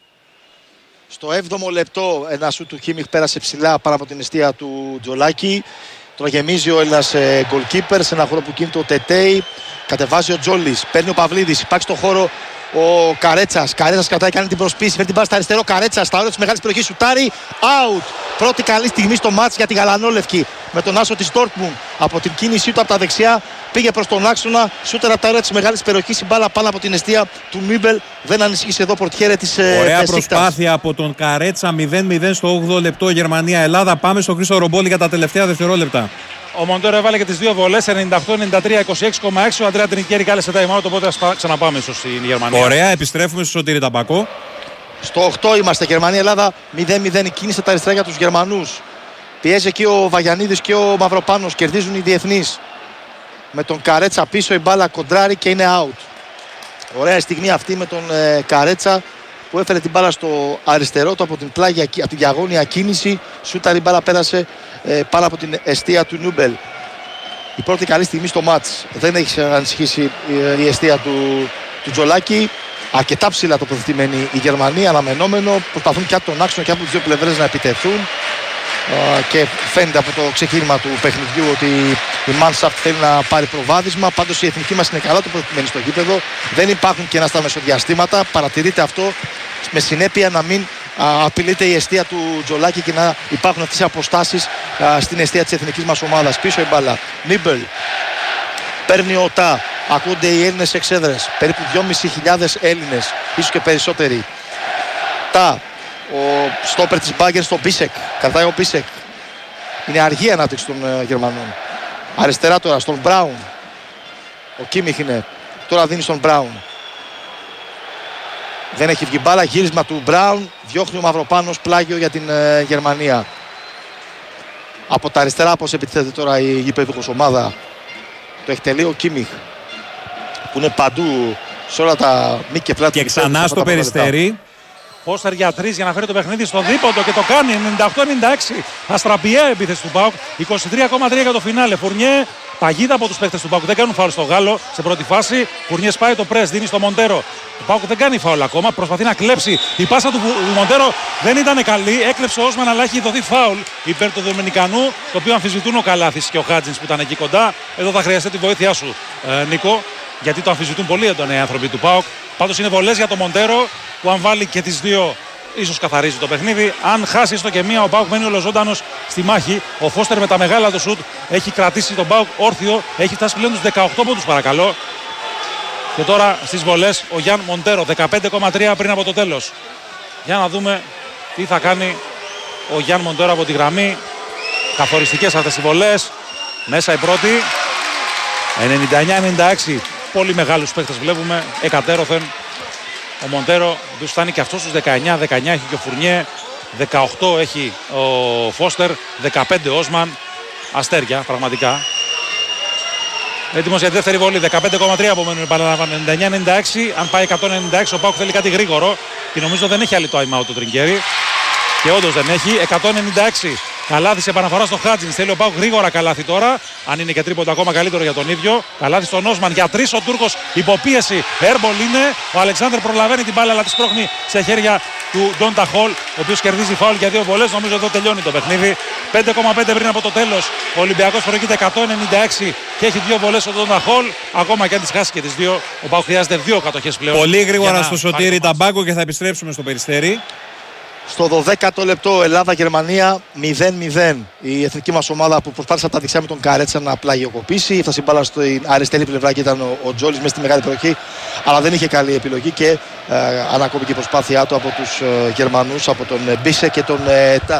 Στο έβδομο λεπτό ένα σου του Κίμιχ πέρασε ψηλά πάνω από την εστία του Τζολάκη. Τώρα γεμίζει ο Έλληνας ε, goalkeeper σε ένα χώρο που κινείται ο Τετέι. Κατεβάζει ο Τζόλης, παίρνει ο Παυλίδης, υπάρχει στο χώρο ο Καρέτσας. Καρέτσας κρατάει, κάνει την προσπίση, φέρνει την μπάλα στα αριστερό. Καρέτσας, στα όρια της μεγάλης περιοχής, σουτάρει. Out. Πρώτη καλή στιγμή στο μάτς για τη Γαλανόλευκη. Με τον άσο της Dortmund από την κίνησή του από τα δεξιά. Πήγε προς τον άξονα, σούτερ από τα όρια της μεγάλης περιοχής. Η μπάλα πάνω από την εστία του Νίμπελ. Δεν ανησυχεί εδώ πορτιέρε της Μπεσίκτας. Ωραία προσπάθεια από τον Καρέτσα. μηδέν μηδέν στο όγδοο λεπτό Γερμανία-Ελλάδα. Πάμε στο Χρήστο Ρομπόλη για τα τελευταία δευτερόλεπτα. Ο Μοντέρο έβαλε και τις δύο βολές, ενενήντα οκτώ ενενήντα τρία είκοσι έξι κόμμα έξι. Ο Αντρέα Τρινκέρι κάλεσε time out, οπότε ας ξαναπάμε ίσως στην Γερμανία. Ωραία, επιστρέφουμε στο Σωτήρη Ταμπακό. Στο οκτώ είμαστε, Γερμανία-Ελλάδα μηδέν μηδέν. Η κίνηση τα αριστερά για τους Γερμανούς. Πιέζει εκεί ο Βαγιανίδης και ο Μαυροπάνος. Κερδίζουν οι διεθνείς. Με τον Καρέτσα πίσω η μπάλα κοντράρει και είναι out. Ωραία στιγμή αυτή με τον ε, Καρέτσα που έφερε την μπάλα στο αριστερό του από την πλάγια, από την διαγώνια κίνηση. Σούταρη μπάλα πέρασε ε, πάνω από την εστία του Νούμπελ. Η πρώτη καλή στιγμή στο μάτς. Δεν έχει ανησυχήσει ε, η εστία του, του Τζολάκη. Αρκετά ψηλά τοποθετημένοι οι Γερμανοί, αναμενόμενο. Προσπαθούν και από τον άξονα και από τις δύο πλευρές να επιτεθούν. Uh, και φαίνεται από το ξεκίνημα του παιχνιδιού ότι η Mannschaft θέλει να πάρει προβάδισμα. Πάντως η εθνική μας είναι καλά τοποθετημένη στο γήπεδο. Δεν υπάρχουν κενά στα μεσοδιαστήματα. Παρατηρείται αυτό με συνέπεια να μην uh, απειλείται η εστία του Τζολάκη και να υπάρχουν αυτές οι αποστάσεις uh, στην εστία της εθνικής μας ομάδας. Πίσω η μπάλα. Νίμπελ. Παίρνει ο Τά. Ακούνται οι Έλληνες εξέδρες. Περίπου δυόμισι χιλιάδες Έλληνες, ίσως και περισσότεροι. Τα. Ο στόπερ της Μπάγκερ στον Μπίσεκ. Κρατάει ο Μπίσεκ. Είναι αργή η ανάπτυξη των uh, Γερμανών. Αριστερά τώρα στον Μπράουν. Ο Κίμιχ είναι. Τώρα δίνει στον Μπράουν. Δεν έχει βγει μπάλα. Γύρισμα του Μπράουν. Διώχνει ο Μαυροπάνος, πλάγιο για την uh, Γερμανία. Από τα αριστερά πώς επιτίθεται τώρα η γηπεδούχος ομάδα. Το εκτελεί ο Κίμιχ. Που είναι παντού σε όλα τα μη και πλάτη. Και ξανά στο Περιστέρι. Φώστερ για τρεις για να φέρει το παιχνίδι στο δίποντο και το κάνει. ενενήντα οκτώ ενενήντα έξι. Αστραπιαία επίθεση του ΠΑΟΚ. είκοσι τρία κόμμα τρία για το φινάλε. Φουρνιέ, παγίδα από τους παίκτες του ΠΑΟΚ. Δεν κάνουν φάουλ στο Γάλλο σε πρώτη φάση. Φουρνιέ σπάει το πρες, δίνει στο Μοντέρο. Ο ΠΑΟΚ δεν κάνει φάουλ ακόμα. Προσπαθεί να κλέψει. Η πάσα του Μοντέρο δεν ήταν καλή. Έκλεψε ο Όσμαν, αλλά έχει δοθεί φάουλ υπέρ του Δομινικανού. Το οποίο αμφισβητούν ο Καλάθης και ο Χάτζινς που ήταν εκεί κοντά. Εδώ θα χρειαστεί τη βοήθειά σου, ε, Νίκο. Γιατί το αμφισβητούν πολύ έντονα οι άνθρωποι του ΠΑΟΚ. Πάντως είναι βολές για το Μοντέρο που αν βάλει και τις δύο. Ίσως καθαρίζει το παιχνίδι. Αν χάσει έστω και μία, ο ΠΑΟΚ μένει ολοζώντανος στη μάχη. Ο Φώστερ με τα μεγάλα του σουτ έχει κρατήσει τον ΠΑΟΚ όρθιο. Έχει φτάσει πλέον τους δεκαοκτώ πόντους, παρακαλώ. Και τώρα στις βολές ο Γιάν Μοντέρο, δεκαπέντε κόμμα τρία πριν από το τέλος. Για να δούμε τι θα κάνει ο Γιάν Μοντέρο από τη γραμμή. Καθοριστικές αυτές οι βολές. Μέσα η πρώτη. ενενήντα εννιά ενενήντα έξι. Πολύ μεγάλους παίχτες βλέπουμε. Εκατέρωθεν. Ο Μοντέρο του φτάνει και αυτός στους δεκαεννιά, δεκαεννιά έχει και ο Φουρνιέ, δεκαοκτώ έχει ο Φώστερ, δεκαπέντε Όσμαν. Αστέρια πραγματικά. Έτοιμος για τη δεύτερη βολή, δεκαπέντε κόμμα τρία απομένουν, επαναλαμβάνω, ενενήντα εννιά ενενήντα έξι. Αν πάει εκατόν ενενήντα έξι, ο ΠΑΟΚ θέλει κάτι γρήγορο και νομίζω δεν έχει άλλη time out το Τρινκέρι. Και όντως δεν έχει, εκατόν ενενήντα έξι. Καλάθι σε επαναφορά στο Χάτζιν. Θέλει ο ΠΑΟΚ γρήγορα καλάθι τώρα. Αν είναι και τρίποντα ακόμα καλύτερο για τον ίδιο. Καλάθι στον Όσμαν για τρεις. Ο Τούρκος υποπίεση. Έρμπολ είναι. Ο Αλεξάνδρ προλαβαίνει την μπάλα αλλά τη σπρώχνει σε χέρια του Ντόντα Χολ. Ο οποίος κερδίζει φάουλ για δύο βολές. Νομίζω εδώ τελειώνει το παιχνίδι. πέντε κόμμα πέντε πριν από το τέλος. Ο Ολυμπιακός προηγείται εκατόν ενενήντα έξι και έχει δύο βολές ο Ντόντα Χολ. Ακόμα και αν τις χάσει και τις δύο. Ο ΠΑΟΚ χρειάζεται δύο κατοχές πλέον. Πολύ γρήγορα στο Σωτήρι Ταμπάκο και θα επιστρέψουμε στο Περιστέρι. Στο δωδέκατο λεπτό Ελλάδα-Γερμανία μηδέν μηδέν. Η εθνική μας ομάδα που προσπάθησε από τα δεξιά με τον Καρέτσα να πλαγιοκοπήσει. Έφτασε η μπάλα στην αριστερή πλευρά και ήταν ο, ο Τζόλης μέσα στη μεγάλη περιοχή. Αλλά δεν είχε καλή επιλογή και ε, ανακόπηκε η προσπάθειά του από τους ε, Γερμανούς, από τον ε, Μπίσε και τον ε, Τα.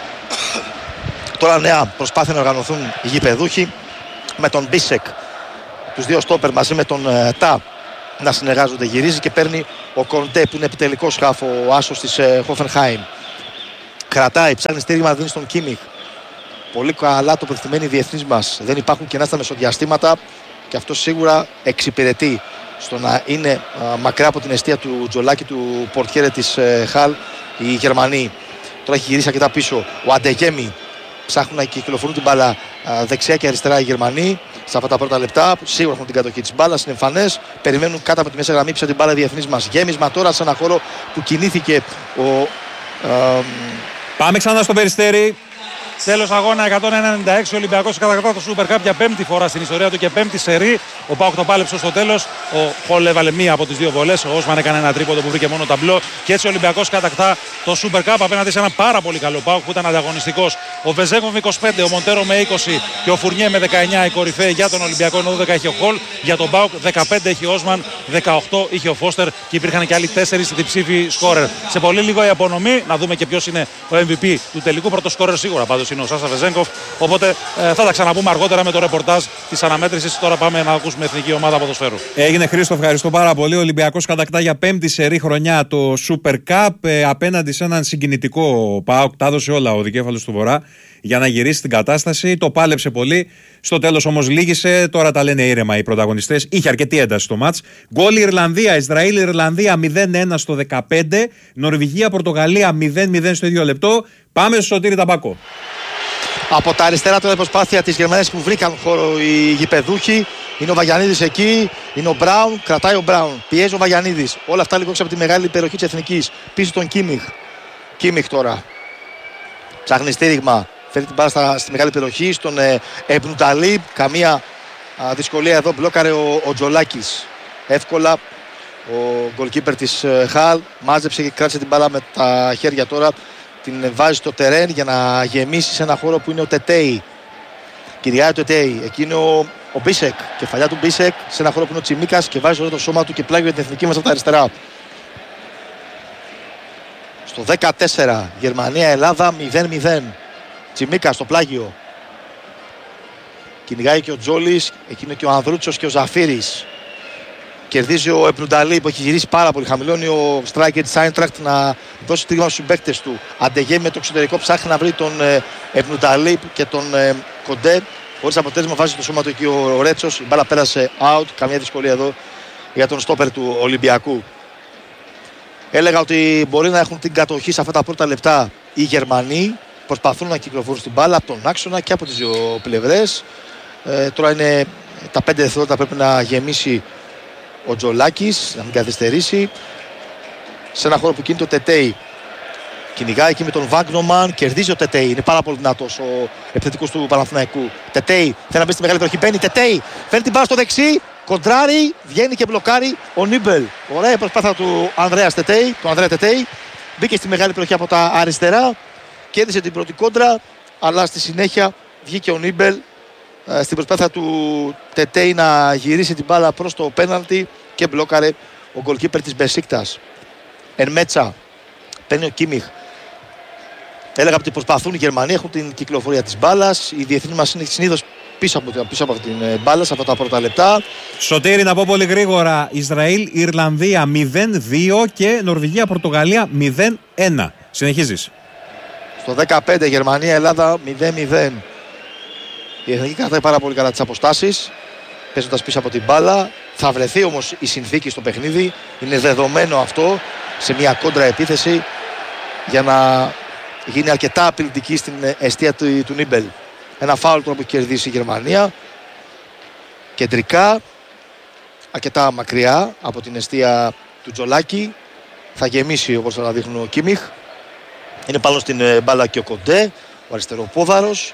Τώρα νέα προσπάθεια να οργανωθούν οι γηπεδούχοι με τον Μπίσεκ, τους δύο στόπερ μαζί με τον ε, Τα να συνεργάζονται. Γυρίζει και παίρνει ο Κοντέ που είναι επιτελικός χάφ, ο άσος της ε, Hoffenheim. Κρατάει, ψάχνει στήριγμα να δίνει στον Κίμιχ. Πολύ καλά τοποθετημένοι οι διεθνείς μας. Δεν υπάρχουν κενά στα μεσοδιαστήματα και αυτό σίγουρα εξυπηρετεί στο να είναι α, μακριά από την εστία του Τζολάκη, του πορτιέρε της ε, Χαλ, οι Γερμανοί. Τώρα έχει γυρίσει αρκετά πίσω ο Αντεγέμι. Ψάχνουν να κυκλοφορούν την μπάλα α, δεξιά και αριστερά οι Γερμανοί. Σε αυτά τα πρώτα λεπτά, σίγουρα έχουν την κατοχή της μπάλας, είναι εμφανές. Περιμένουν κάτω από τη μέσα γραμμή πίσω την μπάλα οι διεθνείς μας. Γέμισμα τώρα σε ένα χώρο που κινήθηκε ο. Α, Πάμε ξανά στο Περιστέρι. Τέλος αγώνα εκατόν ενενήντα έξι, ο Ολυμπιακός κατακτά το Super Cup για πέμπτη φορά στην ιστορία του και πέμπτη σερί. Ο Πάοκ το πάλεψε στο τέλος. Ο Χολ έβαλε μία από τις δύο βολές. Ο Όσμαν έκανε ένα τρίποντο που βρήκε μόνο ταμπλό. Και έτσι ο Ολυμπιακός κατακτά το Super Cup απέναντι σε ένα πάρα πολύ καλό Πάοκ που ήταν ανταγωνιστικός. Ο Βεζέγκοφ με είκοσι πέντε, ο Μοντέρο με είκοσι και ο Φουρνιέ με δεκαεννιά η κορυφαία για τον Ολυμπιακό. Ενώ δώδεκα είχε ο Χολ. Για τον Πάοκ δεκαπέντε είχε ο Όσμαν, δεκαοκτώ είχε ο Φώστερ και υπήρχαν και άλλοι τέσσερις διψήφοι σκόρερ. Σε πολύ λίγο η απονομή, να δούμε και ποιος είναι ο εμ βι πι του τελικού. Πρώτο σκόρερ σίγουρα πάντως είναι ο Σάσα Βεζέγκοφ. Οπότε ε, θα τα ξαναπούμε αργότερα με το ρεπορτάζ της αναμέτρησης. Τώρα πάμε να ακούσουμε εθνική ομάδα ποδοσφαίρου. Έγινε, Χρήστο, ευχαριστώ πάρα πολύ. Ο Ολυμπιακός κατακτά για πέμπτη σερί χρονιά το Super Cup ε, απέναντι σε έναν συγκινητικό ΠΑΟΚ. Τα έδωσε όλα ο δικέφαλος του Βορρά για να γυρίσει την κατάσταση. Το πάλεψε πολύ. Στο τέλος όμως λύγησε. Τώρα τα λένε ήρεμα οι πρωταγωνιστές. Είχε αρκετή ένταση στο μάτς. Γκολ Ιρλανδία, Ισραήλ-Ιρλανδία μηδέν ένα στο δεκαπέντε. Νορβηγία-Πορτογαλία μηδέν μηδέν στο ίδιο λεπτό. Πάμε στο Σωτήρη Ταμπάκο. Από τα αριστερά τώρα η προσπάθεια της Γερμανίας που βρήκαν χώρο οι γηπεδούχοι. Είναι ο Βαγιανίδης εκεί, είναι ο Μπράουν, κρατάει ο Μπράουν, πιέζει ο Βαγιανίδης. Όλα αυτά λίγο από τη μεγάλη περιοχή της Εθνικής. Πίσω τον Κίμιχ. Κίμιχ τώρα. Ψάχνει στήριγμα. Φέρει την μπάλα στα, στη μεγάλη περιοχή, στον ε, Επνουταλίπ. Καμία α, δυσκολία εδώ. Μπλόκαρε ο, ο Τζολάκης. Εύκολα ο γκολκίπερ της ε, Χαλ μάζεψε και κράτησε την μπάλα με τα χέρια τώρα. Την βάζει στο τερέν για να γεμίσει σε ένα χώρο που είναι ο Τετέι. Κυριάει ο Τετέι. Εκεί είναι ο, ο Μπίσεκ. Κεφαλιά του Μπίσεκ σε ένα χώρο που είναι ο Τσιμίκας και βάζει όλο το σώμα του και πλάγει για την εθνική μας από τα αριστερά. Στο δεκατέσσερα Γερμανία-Ελλάδα μηδέν μηδέν. Τσιμίκας στο πλάγιο. Κυνηγάει και ο Τζόλης. Εκεί είναι και ο Ανδρούτσος και ο Ζαφύρης. Κερδίζει ο Επνουνταλή που έχει γυρίσει πάρα πολύ. Χαμηλώνει ο striker της Άιντραχτ να δώσει τρίγμα στους συμπαίκτες του. Αντεγέμι με το εξωτερικό ψάχνει να βρει τον ε, Επνουνταλή και τον ε, Κοντέ. Χωρίς αποτέλεσμα βάζει το σώμα του εκεί ο, ο Ρέτσος. Η μπάλα πέρασε out. Καμία δυσκολία εδώ για τον στόπερ του Ολυμπιακού. Έλεγα ότι μπορεί να έχουν την κατοχή σε αυτά τα πρώτα λεπτά οι Γερμανοί. Προσπαθούν να κυκλοφορούν στην μπάλα από τον άξονα και από τις δύο πλευρές. Ε, τώρα είναι τα πέντε δευτερόλεπτα πρέπει να γεμίσει ο Τζολάκης, να μην καθυστερήσει. Σε ένα χώρο που κινείται ο Τετέι. Κυνηγάει εκεί με τον Βάγνομαν. Κερδίζει ο Τετέι. Είναι πάρα πολύ δυνατός ο επιθετικός του Παναθηναϊκού. Τετέι θέλει να μπει στη μεγάλη περιοχή. Μπαίνει Τετέι. Φέρνει την μπάλα στο δεξί. Κοντράρει. Βγαίνει και μπλοκάρει ο Νίμπελ. Ωραία η προσπάθεια του Ανδρέας Τετέι. Του Ανδρέα Τετέι. Μπήκε στη μεγάλη περιοχή από τα αριστερά. Κέρδισε την πρώτη κόντρα. Αλλά στη συνέχεια βγήκε ο Νίμπελ στην προσπάθεια του Τετέι να γυρίσει την μπάλα προς το πέναλτι και μπλόκαρε ο γκολκίπερ της Μπεσίκτας. Εν μέτσα παίρνει ο Κίμιχ. Έλεγα ότι προσπαθούν οι Γερμανοί, έχουν την κυκλοφορία της μπάλας. Οι διεθνείς μας είναι συνήθως πίσω από, πίσω από την μπάλα σε αυτά τα πρώτα λεπτά. Σωτήρη, να πω πολύ γρήγορα. Ισραήλ, Ιρλανδία μηδέν δύο και Νορβηγία, Πορτογαλία μηδέν ένα. Συνεχίζεις. Στο δεκαπέντε Γερμανία, Ελλάδα μηδέν μηδέν. Η εθνική κρατάει πάρα πολύ καλά τις αποστάσεις, παίζοντας πίσω από την μπάλα. Θα βρεθεί όμως η συνθήκη στο παιχνίδι. Είναι δεδομένο αυτό σε μια κόντρα επίθεση για να γίνει αρκετά απειλητική στην εστία του, του Νίμπελ. Ένα φάουλ τώρα που έχει κερδίσει η Γερμανία. Κεντρικά, αρκετά μακριά από την εστία του Τζολάκη. Θα γεμίσει όπως θα δείχνουν ο Κίμιχ. Είναι πάνω στην μπάλα και ο Κοντέ, ο αριστεροπόδαρος.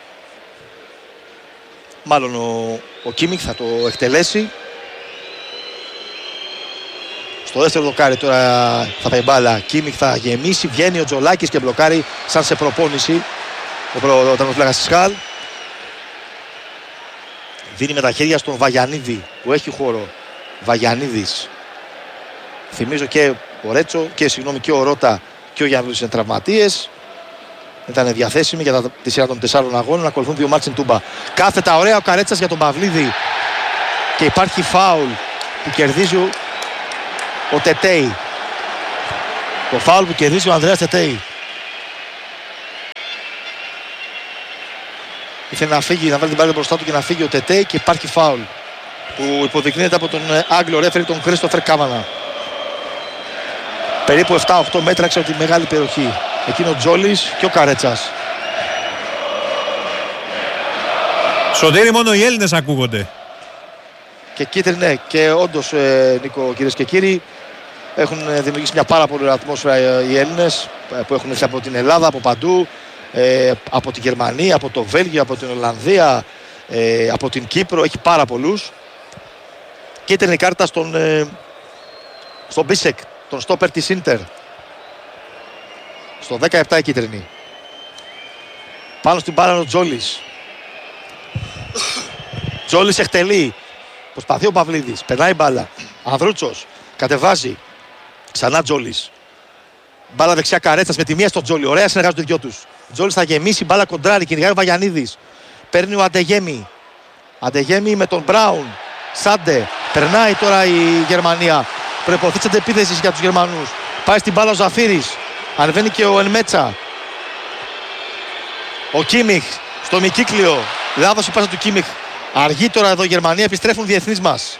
Μάλλον ο, ο Κίμιχ θα το εκτελέσει. Στο δεύτερο δοκάρι τώρα θα πάει μπάλα. Κίμιχ θα γεμίσει, βγαίνει ο Τζολάκης και μπλοκάρει σαν σε προπόνηση ο τερματοφύλακας της Χαλ. Δίνει με τα χέρια στον Βαγιανίδη που έχει χώρο. Βαγιανίδης. Θυμίζω και ο Ρέτσο και, συγγνώμη, και ο Ρώτα και ο Γιάννης είναι τραυματίες. Ήταν διαθέσιμοι για τα, τη σειρά των τεσσάρων αγώνων. Ακολουθούν δύο μάτς στην Τούμπα. Κάθετα ωραία ο Καρέτσας για τον Παυλίδη. Και υπάρχει φάουλ που κερδίζει ο Τετέι. Το φάουλ που κερδίζει ο Ανδρέας Τετέι. Ήθελε να φύγει, να βάλει την μπάλα μπροστά του και να φύγει ο Τετέι και υπάρχει φάουλ που υποδεικνύεται από τον Άγγλο ρέφερη, τον Κρίστοφερ Κάβανα. Περίπου επτά οκτώ μέτρα από τη μεγάλη περιοχή. Εκείνο ο Τζόλης και ο Καρέτσας. Σωτήρη, μόνο οι Έλληνες ακούγονται. Και κίτρινη, ναι, και όντως, ε, Νίκο, κυρίες και κύριοι, έχουν δημιουργήσει μια πάρα πολύ ωραία ατμόσφαιρα ε, οι Έλληνες ε, που έχουν έρθει από την Ελλάδα, από παντού, ε, από τη Γερμανία, από το Βέλγιο, από την Ολλανδία, ε, από την Κύπρο. Έχει πάρα πολλούς. Κίτρινη κάρτα στον, ε, στον Μπίσεκ, τον στόπερ της Ίντερ. Στο δεκαεπτά η κίτρινη. Πάνω στην μπάλα ο Τζόλης. Τζόλης εκτελεί. Προσπαθεί ο Παυλίδης. Περνάει μπάλα. Ανδρούτσος. Κατεβάζει. Ξανά Τζόλης. Μπάλα δεξιά Καρέτσας με τη μία στον Τζόλη. Ωραία συνεργάζονται οι δυο τους. Τζόλης θα γεμίσει. Μπάλα κοντράρι. Κυνηγάει ο Βαγιανίδης. Παίρνει ο Αντεγέμι. Αντεγέμι με τον Μπράουν. Σάντε. Περνάει τώρα η Γερμανία. Προϋποθέτει αντεπίθεση για τους Γερμανούς. Πάει στην μπάλα ο Ζαφύρης. Ανεβαίνει και ο Ενμέτσα. Ο Κίμιχ στο μικύκλιο. Λάθος η πάσα του Κίμιχ. Αργεί τώρα εδώ η Γερμανία. Επιστρέφουν διεθνείς μας.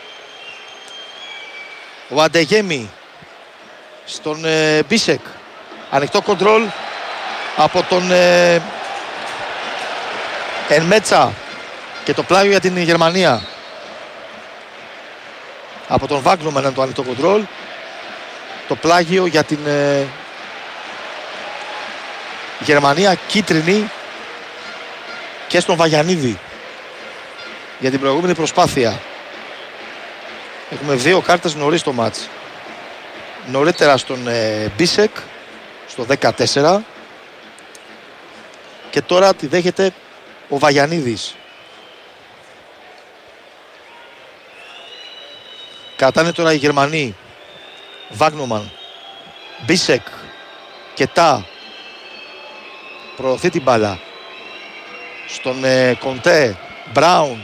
Ο Αντεγέμι στον ε, Μπίσεκ. Ανοιχτό κοντρόλ από τον ε, Ενμέτσα. Και το πλάγιο για την Γερμανία. Από τον Βάγκλομαν το ανοιχτό κοντρόλ. Το πλάγιο για την ε, Γερμανία, κίτρινη και στον Βαγιανίδη για την προηγούμενη προσπάθεια. Έχουμε δύο κάρτες νωρίς το μάτς. Νωρίτερα στον ε, Μπίσεκ στο δεκατέσσερα και τώρα τη δέχεται ο Βαγιανίδης. Κατάνε τώρα οι Γερμανοί. Βάγνομαν, Μπίσεκ και Τα. Προωθεί την μπάλα στον ε, Κοντέ. Μπράουν.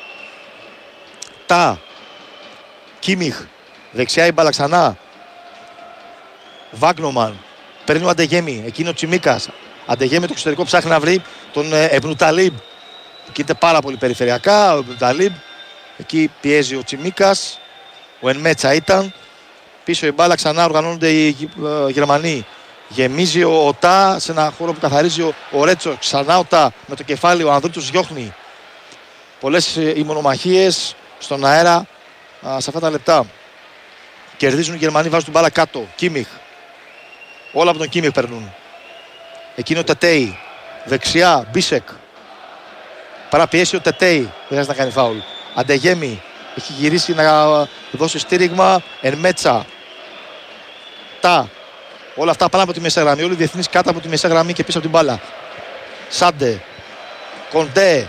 Τα. Κίμιχ. Δεξιά η μπάλα ξανά. Βάγνομαν. Παίρνει ο Αντεγέμι. Εκείνο ο Τσιμίκας. Αντεγέμι το εξωτερικό ψάχνει να βρει τον ε, Εμπνουταλίμπ. Κοίται πάρα πολύ περιφερειακά ο Εμπνουταλίμπ. Εκεί πιέζει ο Τσιμίκας. Ο Ενμέτσα ήταν. Πίσω η μπάλα ξανά οργανώνονται οι ε, Γερμανοί. Γεμίζει ο, ο Τα σε ένα χώρο που καθαρίζει ο, ο Ρέτσο. Ξανά ο Τα με το κεφάλι. Ο Ανδρούτσος διώχνει. Πολλές ε, οι μονομαχίες στον αέρα α, σε αυτά τα λεπτά. Κερδίζουν οι Γερμανοί, βάζουν την μπάλα κάτω. Κίμιχ. Όλα από τον Κίμιχ περνούν. Εκείνο ο Τετέι. Δεξιά Μπίσεκ. Παραπιέσει ο Τετέι. Δεν χρειάζεται να κάνει φάουλ. Αντεγέμι. Έχει γυρίσει να δώσει στήριγμα. Ενμέτσα. Τα. Όλα αυτά πάνω από τη μεσαία γραμμή. Όλοι οι διεθνείς κάτω από τη μεσαία γραμμή και πίσω από την μπάλα. Σάντε. Κοντέ.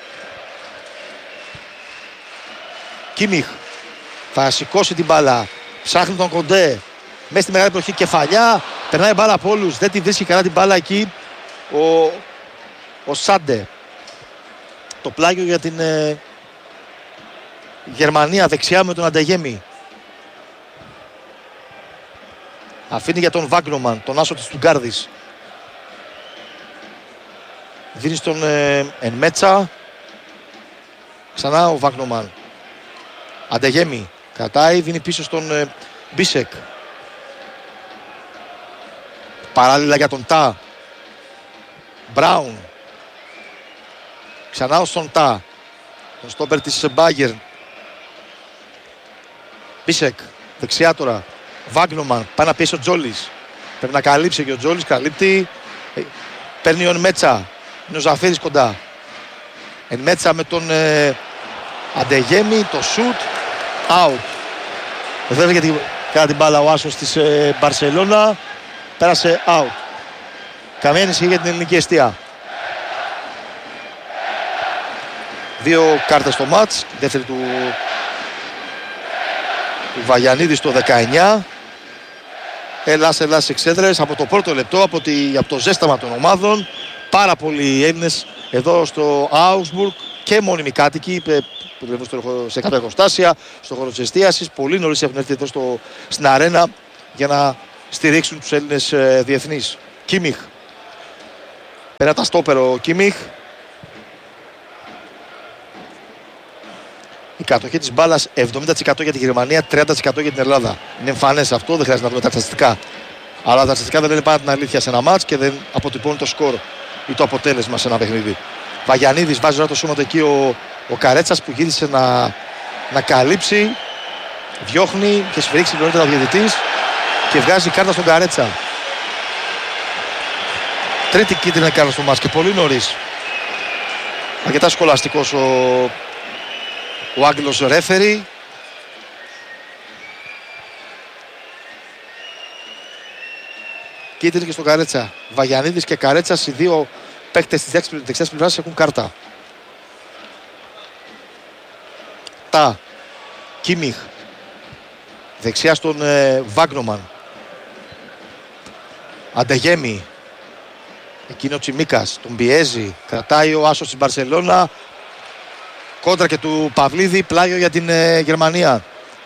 Κίμιχ. Θα σηκώσει την μπάλα. Ψάχνει τον Κοντέ. Μέσα στη μεγάλη προχή κεφαλιά. Περνάει μπάλα από όλους. Δεν τη βρίσκει καλά την μπάλα εκεί. Ο, ο Σάντε. Το πλάγιο για την ε, Γερμανία δεξιά με τον Αντεγέμι. Αφήνει για τον Βάγνομαν, τον άσο της Στουγκάρδης. Δίνει στον ε, Ενμέτσα. Ξανά ο Βάγνομαν. Αντεγέμι. Κατάει, δίνει πίσω στον ε, Μπίσεκ. Παράλληλα για τον Τα. Μπράουν. Ξανά στον Τα. Τον στόπερ της Μπάγερν. Μπίσεκ. Δεξιά τώρα. Βάγνομαν. Πάει να πιέσει ο Τζόλης. Πρέπει να καλύψει και ο Τζόλης. Καλύπτει. Παίρνει ο Ενμέτσα. Είναι ο Ζαφύρης κοντά. Ενμέτσα με τον ε, Αντεγέμι. Το σουτ. Out. Βέβαια γιατί Κάνα την μπάλα ο άσος της ε, Μπαρσελόνα. Πέρασε out. Καμία ανησυχία για την ελληνική εστία. Δύο κάρτες στο μάτς. Δεύτερη του, του Βαγιανίδη στο δεκαεννιά. Ελλάς, Ελλάς εξέδρες από το πρώτο λεπτό, από, τη, από το ζέσταμα των ομάδων. Πάρα πολλοί Έλληνες εδώ στο Augsburg και μόνιμοι κάτοικοι που δουλεύουν σε κάποια εργοστάσια, στον χώρο της εστίασης. Πολύ νωρίς έχουν έρθει εδώ στο, στην αρένα για να στηρίξουν τους Έλληνες ε, διεθνείς. Κίμιχ. Πέρα τα στόπερο Κίμιχ. Η κατοχή της μπάλας εβδομήντα τοις εκατό για τη Γερμανία, τριάντα τοις εκατό για την Ελλάδα. Είναι εμφανές αυτό, δεν χρειάζεται να δούμε τα στατιστικά. Αλλά τα στατιστικά δεν λένε πάντα την αλήθεια σε ένα μάτς και δεν αποτυπώνει το σκορ ή το αποτέλεσμα σε ένα παιχνίδι. Βαγιανίδης βάζει τώρα το σώμα του εκεί ο, ο Καρέτσας που γύρισε να, να καλύψει. Διώχνει και σφυρίξει νωρίτερα ο διαιτητής και βγάζει κάρτα στον Καρέτσα. Τρίτη κίτρινη κάρτα στο μάτς και πολύ νωρίς. Αρκετά σχολαστικός ο, ο Άγγλος ρέφερι. Κίτρινη και στον Καρέτσα. Βαγιανίδης και Καρέτσας, οι δύο παίκτες της δεξιάς πλευράς έχουν κάρτα. Τα Κίμιχ. Δεξιά στον ε, Βάγνομαν. Αντεγέμι. Εκείνο ο Τσιμίκας. Τον πιέζει. Κρατάει ο άσος της Μπαρσελόνα. Κόντρα και του Παυλίδη. Πλάγιο για την ε, Γερμανία.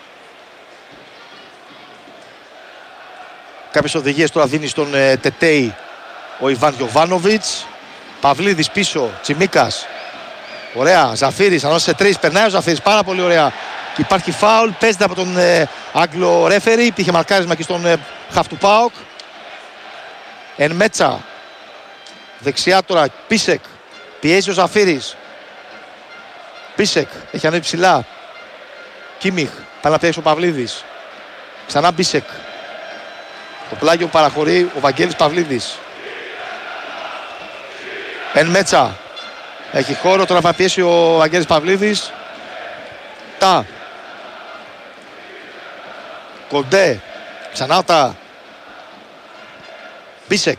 Κάποιες οδηγίες τώρα δίνει στον ε, Τετέι ο Ιβάν Γιοβάνοβιτς. Παυλίδης πίσω. Τσιμίκας. Ωραία. Ζαφύρης. Ανώσε σε τρεις. Περνάει ο Ζαφύρης. Πάρα πολύ ωραία. Και υπάρχει φάουλ. Παίζεται από τον ε, Άγγλο ρέφερι. Υπήρχε μαρκάρισμα και στον ε, χαφ του ΠΑΟΚ. Εν Μέτσα. Δεξιά τώρα. Πίσεκ. Πιέζει ο Ζαφύρης. Πίσεκ. Έχει ανέβει ψηλά. Κίμιχ. Πάει να πιέσει ο Παυλίδης. Ξανά Πίσεκ. Το πλάγιο παραχωρεί ο Βαγγέλης Παυλίδης. Εν Μέτσα. Έχει χώρο. Τώρα θα πιέσει ο Βαγγέλης Παυλίδης. Τα. Κοντέ. Ξανά τα. Μπίσεκ.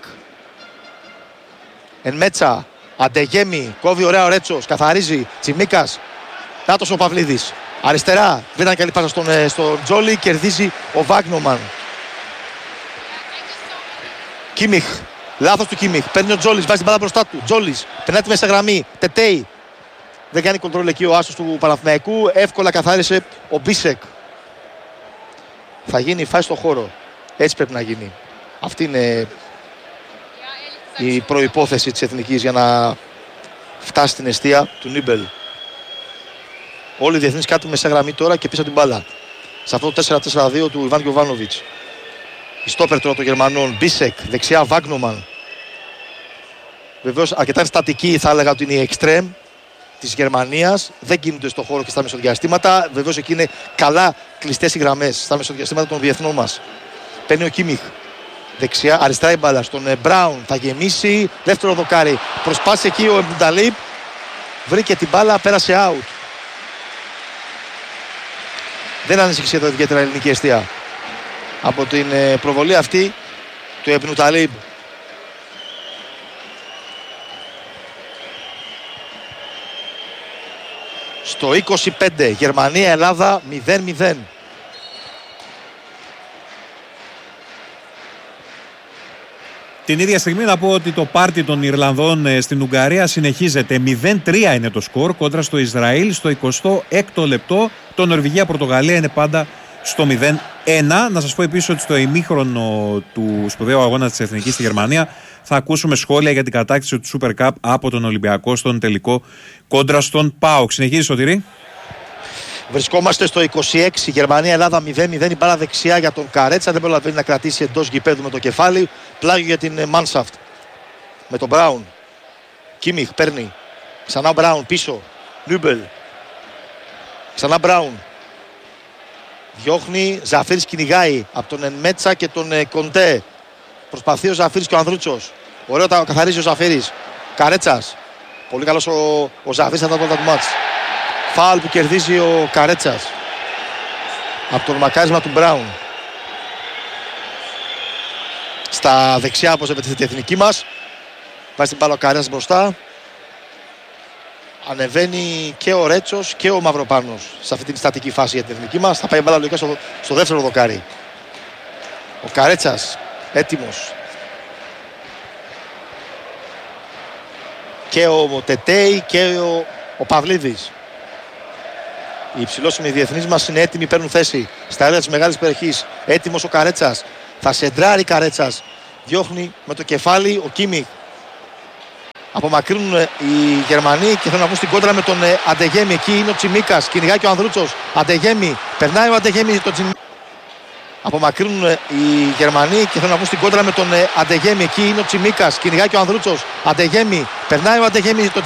Εν Μέτσα. Αντεγέμι. Κόβει ωραία ο Ρέτσος. Καθαρίζει. Τσιμίκας. Νάτος ο Παυλίδης. Αριστερά. Δεν ήταν καλή πάσα στον, στον Τζόλι. Κερδίζει ο Βάγνομαν. Κίμιχ. Λάθος του Κίμιχ. Παίρνει ο Τζόλις. Βάζει την μπάλα μπροστά του. Τζόλις. Περνάει τη μέσα γραμμή. Τετέι. Δεν κάνει κοντρόλ εκεί ο άσος του Παναθηναϊκού. Εύκολα καθάρισε ο Μπίσεκ. Θα γίνει φάση στο χώρο. Έτσι πρέπει να γίνει. Αυτή είναι η προϋπόθεση της εθνικής για να φτάσει στην εστία του Νίμπελ. Όλοι οι διεθνείς κάτω μέσα γραμμή τώρα και πίσω την μπάλα. Σε αυτό το τέσσερα τέσσερα δύο του Ιβάν Γιοβάνοβιτς. Η στόπερ τώρα των Γερμανών. Μπίσεκ. Δεξιά Βάγνομαν. Βεβαίως αρκετά στατική, θα έλεγα ότι είναι η εξτρέμ της Γερμανίας. Δεν κινούνται στο χώρο και στα μεσοδιαστήματα. Βεβαίως εκεί είναι καλά κλειστές οι γραμμές στα μεσοδιαστήματα των διεθνών μας. Παίρνει ο Κίμιχ. Δεξιά, αριστερά η μπάλα στον Μπράουν. Θα γεμίσει. Δεύτερο δοκάρι. Προσπάθησε εκεί ο Εμπουνταλίπ. Βρήκε την μπάλα, πέρασε out. Δεν ανησυχήσε εδώ ιδιαίτερα η ελληνική εστία από την προβολή αυτή του Εμπνutαλib. Στο είκοσι πέντε, Γερμανία-Ελλάδα μηδέν μηδέν. Την ίδια στιγμή να πω ότι το πάρτι των Ιρλανδών στην Ουγγαρία συνεχίζεται. μηδέν τρία είναι το σκορ κόντρα στο Ισραήλ στο εικοστό έκτο λεπτό. Το Νορβηγία-Πορτογαλία είναι πάντα στο μηδέν ένα. Να σας πω επίσης ότι στο ημίχρονο του σπουδαίου αγώνα της Εθνικής στη Γερμανία θα ακούσουμε σχόλια για την κατάκτηση του Super Cup από τον Ολυμπιακό στον τελικό κόντρα στον ΠΑΟΚ. Συνεχίζει, Σωτηρή. Βρισκόμαστε στο είκοσι έξι, Γερμανία-Ελλάδα μηδέν μηδέν. Η μπάλα δεξιά για τον Καρέτσα. Δεν προλαβαίνει να κρατήσει εντός γηπέδου με το κεφάλι. Πλάγιο για την Μάνσαφτ. Με τον Μπράουν. Κίμιχ παίρνει. Ξανά Μπράουν πίσω. Νούμπελ. Ξανά Μπράουν. Διώχνει. Ζαφύρης κυνηγάει από τον Μέτσα και τον Κοντέ. Προσπαθεί ο Ζαφύρης και ο Ανδρούτσος. Ωραίο τα καθαρίζει ο Ζαφύρης. Καρέτσας. Πολύ καλός ο, ο Ζαφύρης θα τα του μάτς. Φάουλ που κερδίζει ο Καρέτσας από το μαρκάρισμα του Μπράουν. Στα δεξιά όπως επιτεθείται η εθνική μας. Βάζει την μπάλα ο Καρέτσας μπροστά. Ανεβαίνει και ο Ρέτσος και ο Μαυροπάνος σε αυτή την στατική φάση για την εθνική μας. Θα πάει η μπάλα λογικά στο, στο δεύτερο δοκάρι. Ο Καρέτσας έτοιμος. Και ο Τετέι και ο, ο Παυλίδης. Οι υψηλόσημοι διεθνείς μας είναι έτοιμοι, παίρνουν θέση στα έδρα της μεγάλης περιοχής. Έτοιμος ο Καρέτσας. Θα σεντράρει Καρέτσας. Διώχνει με το κεφάλι ο Κίμιχ. Απομακρύνουν οι Γερμανοί και θέλουν να βγουν στην κόντρα με τον Αντεγέμι. Εκεί είναι ο Τσιμίκας. Κυνηγάει και ο Ανδρούτσος. Αντεγέμι. Περνάει ο Αντεγέμι. Το Τσιμ... Απομακρύνουν οι Γερμανοί και θέλουν να βγουν στην κόντρα με τον Αντεγέμι. Εκεί είναι ο Τσιμίκας. Κυνηγάει και ο Ανδρούτσος. Αντεγέμι. Περνάει ο Αντεγέμι. Το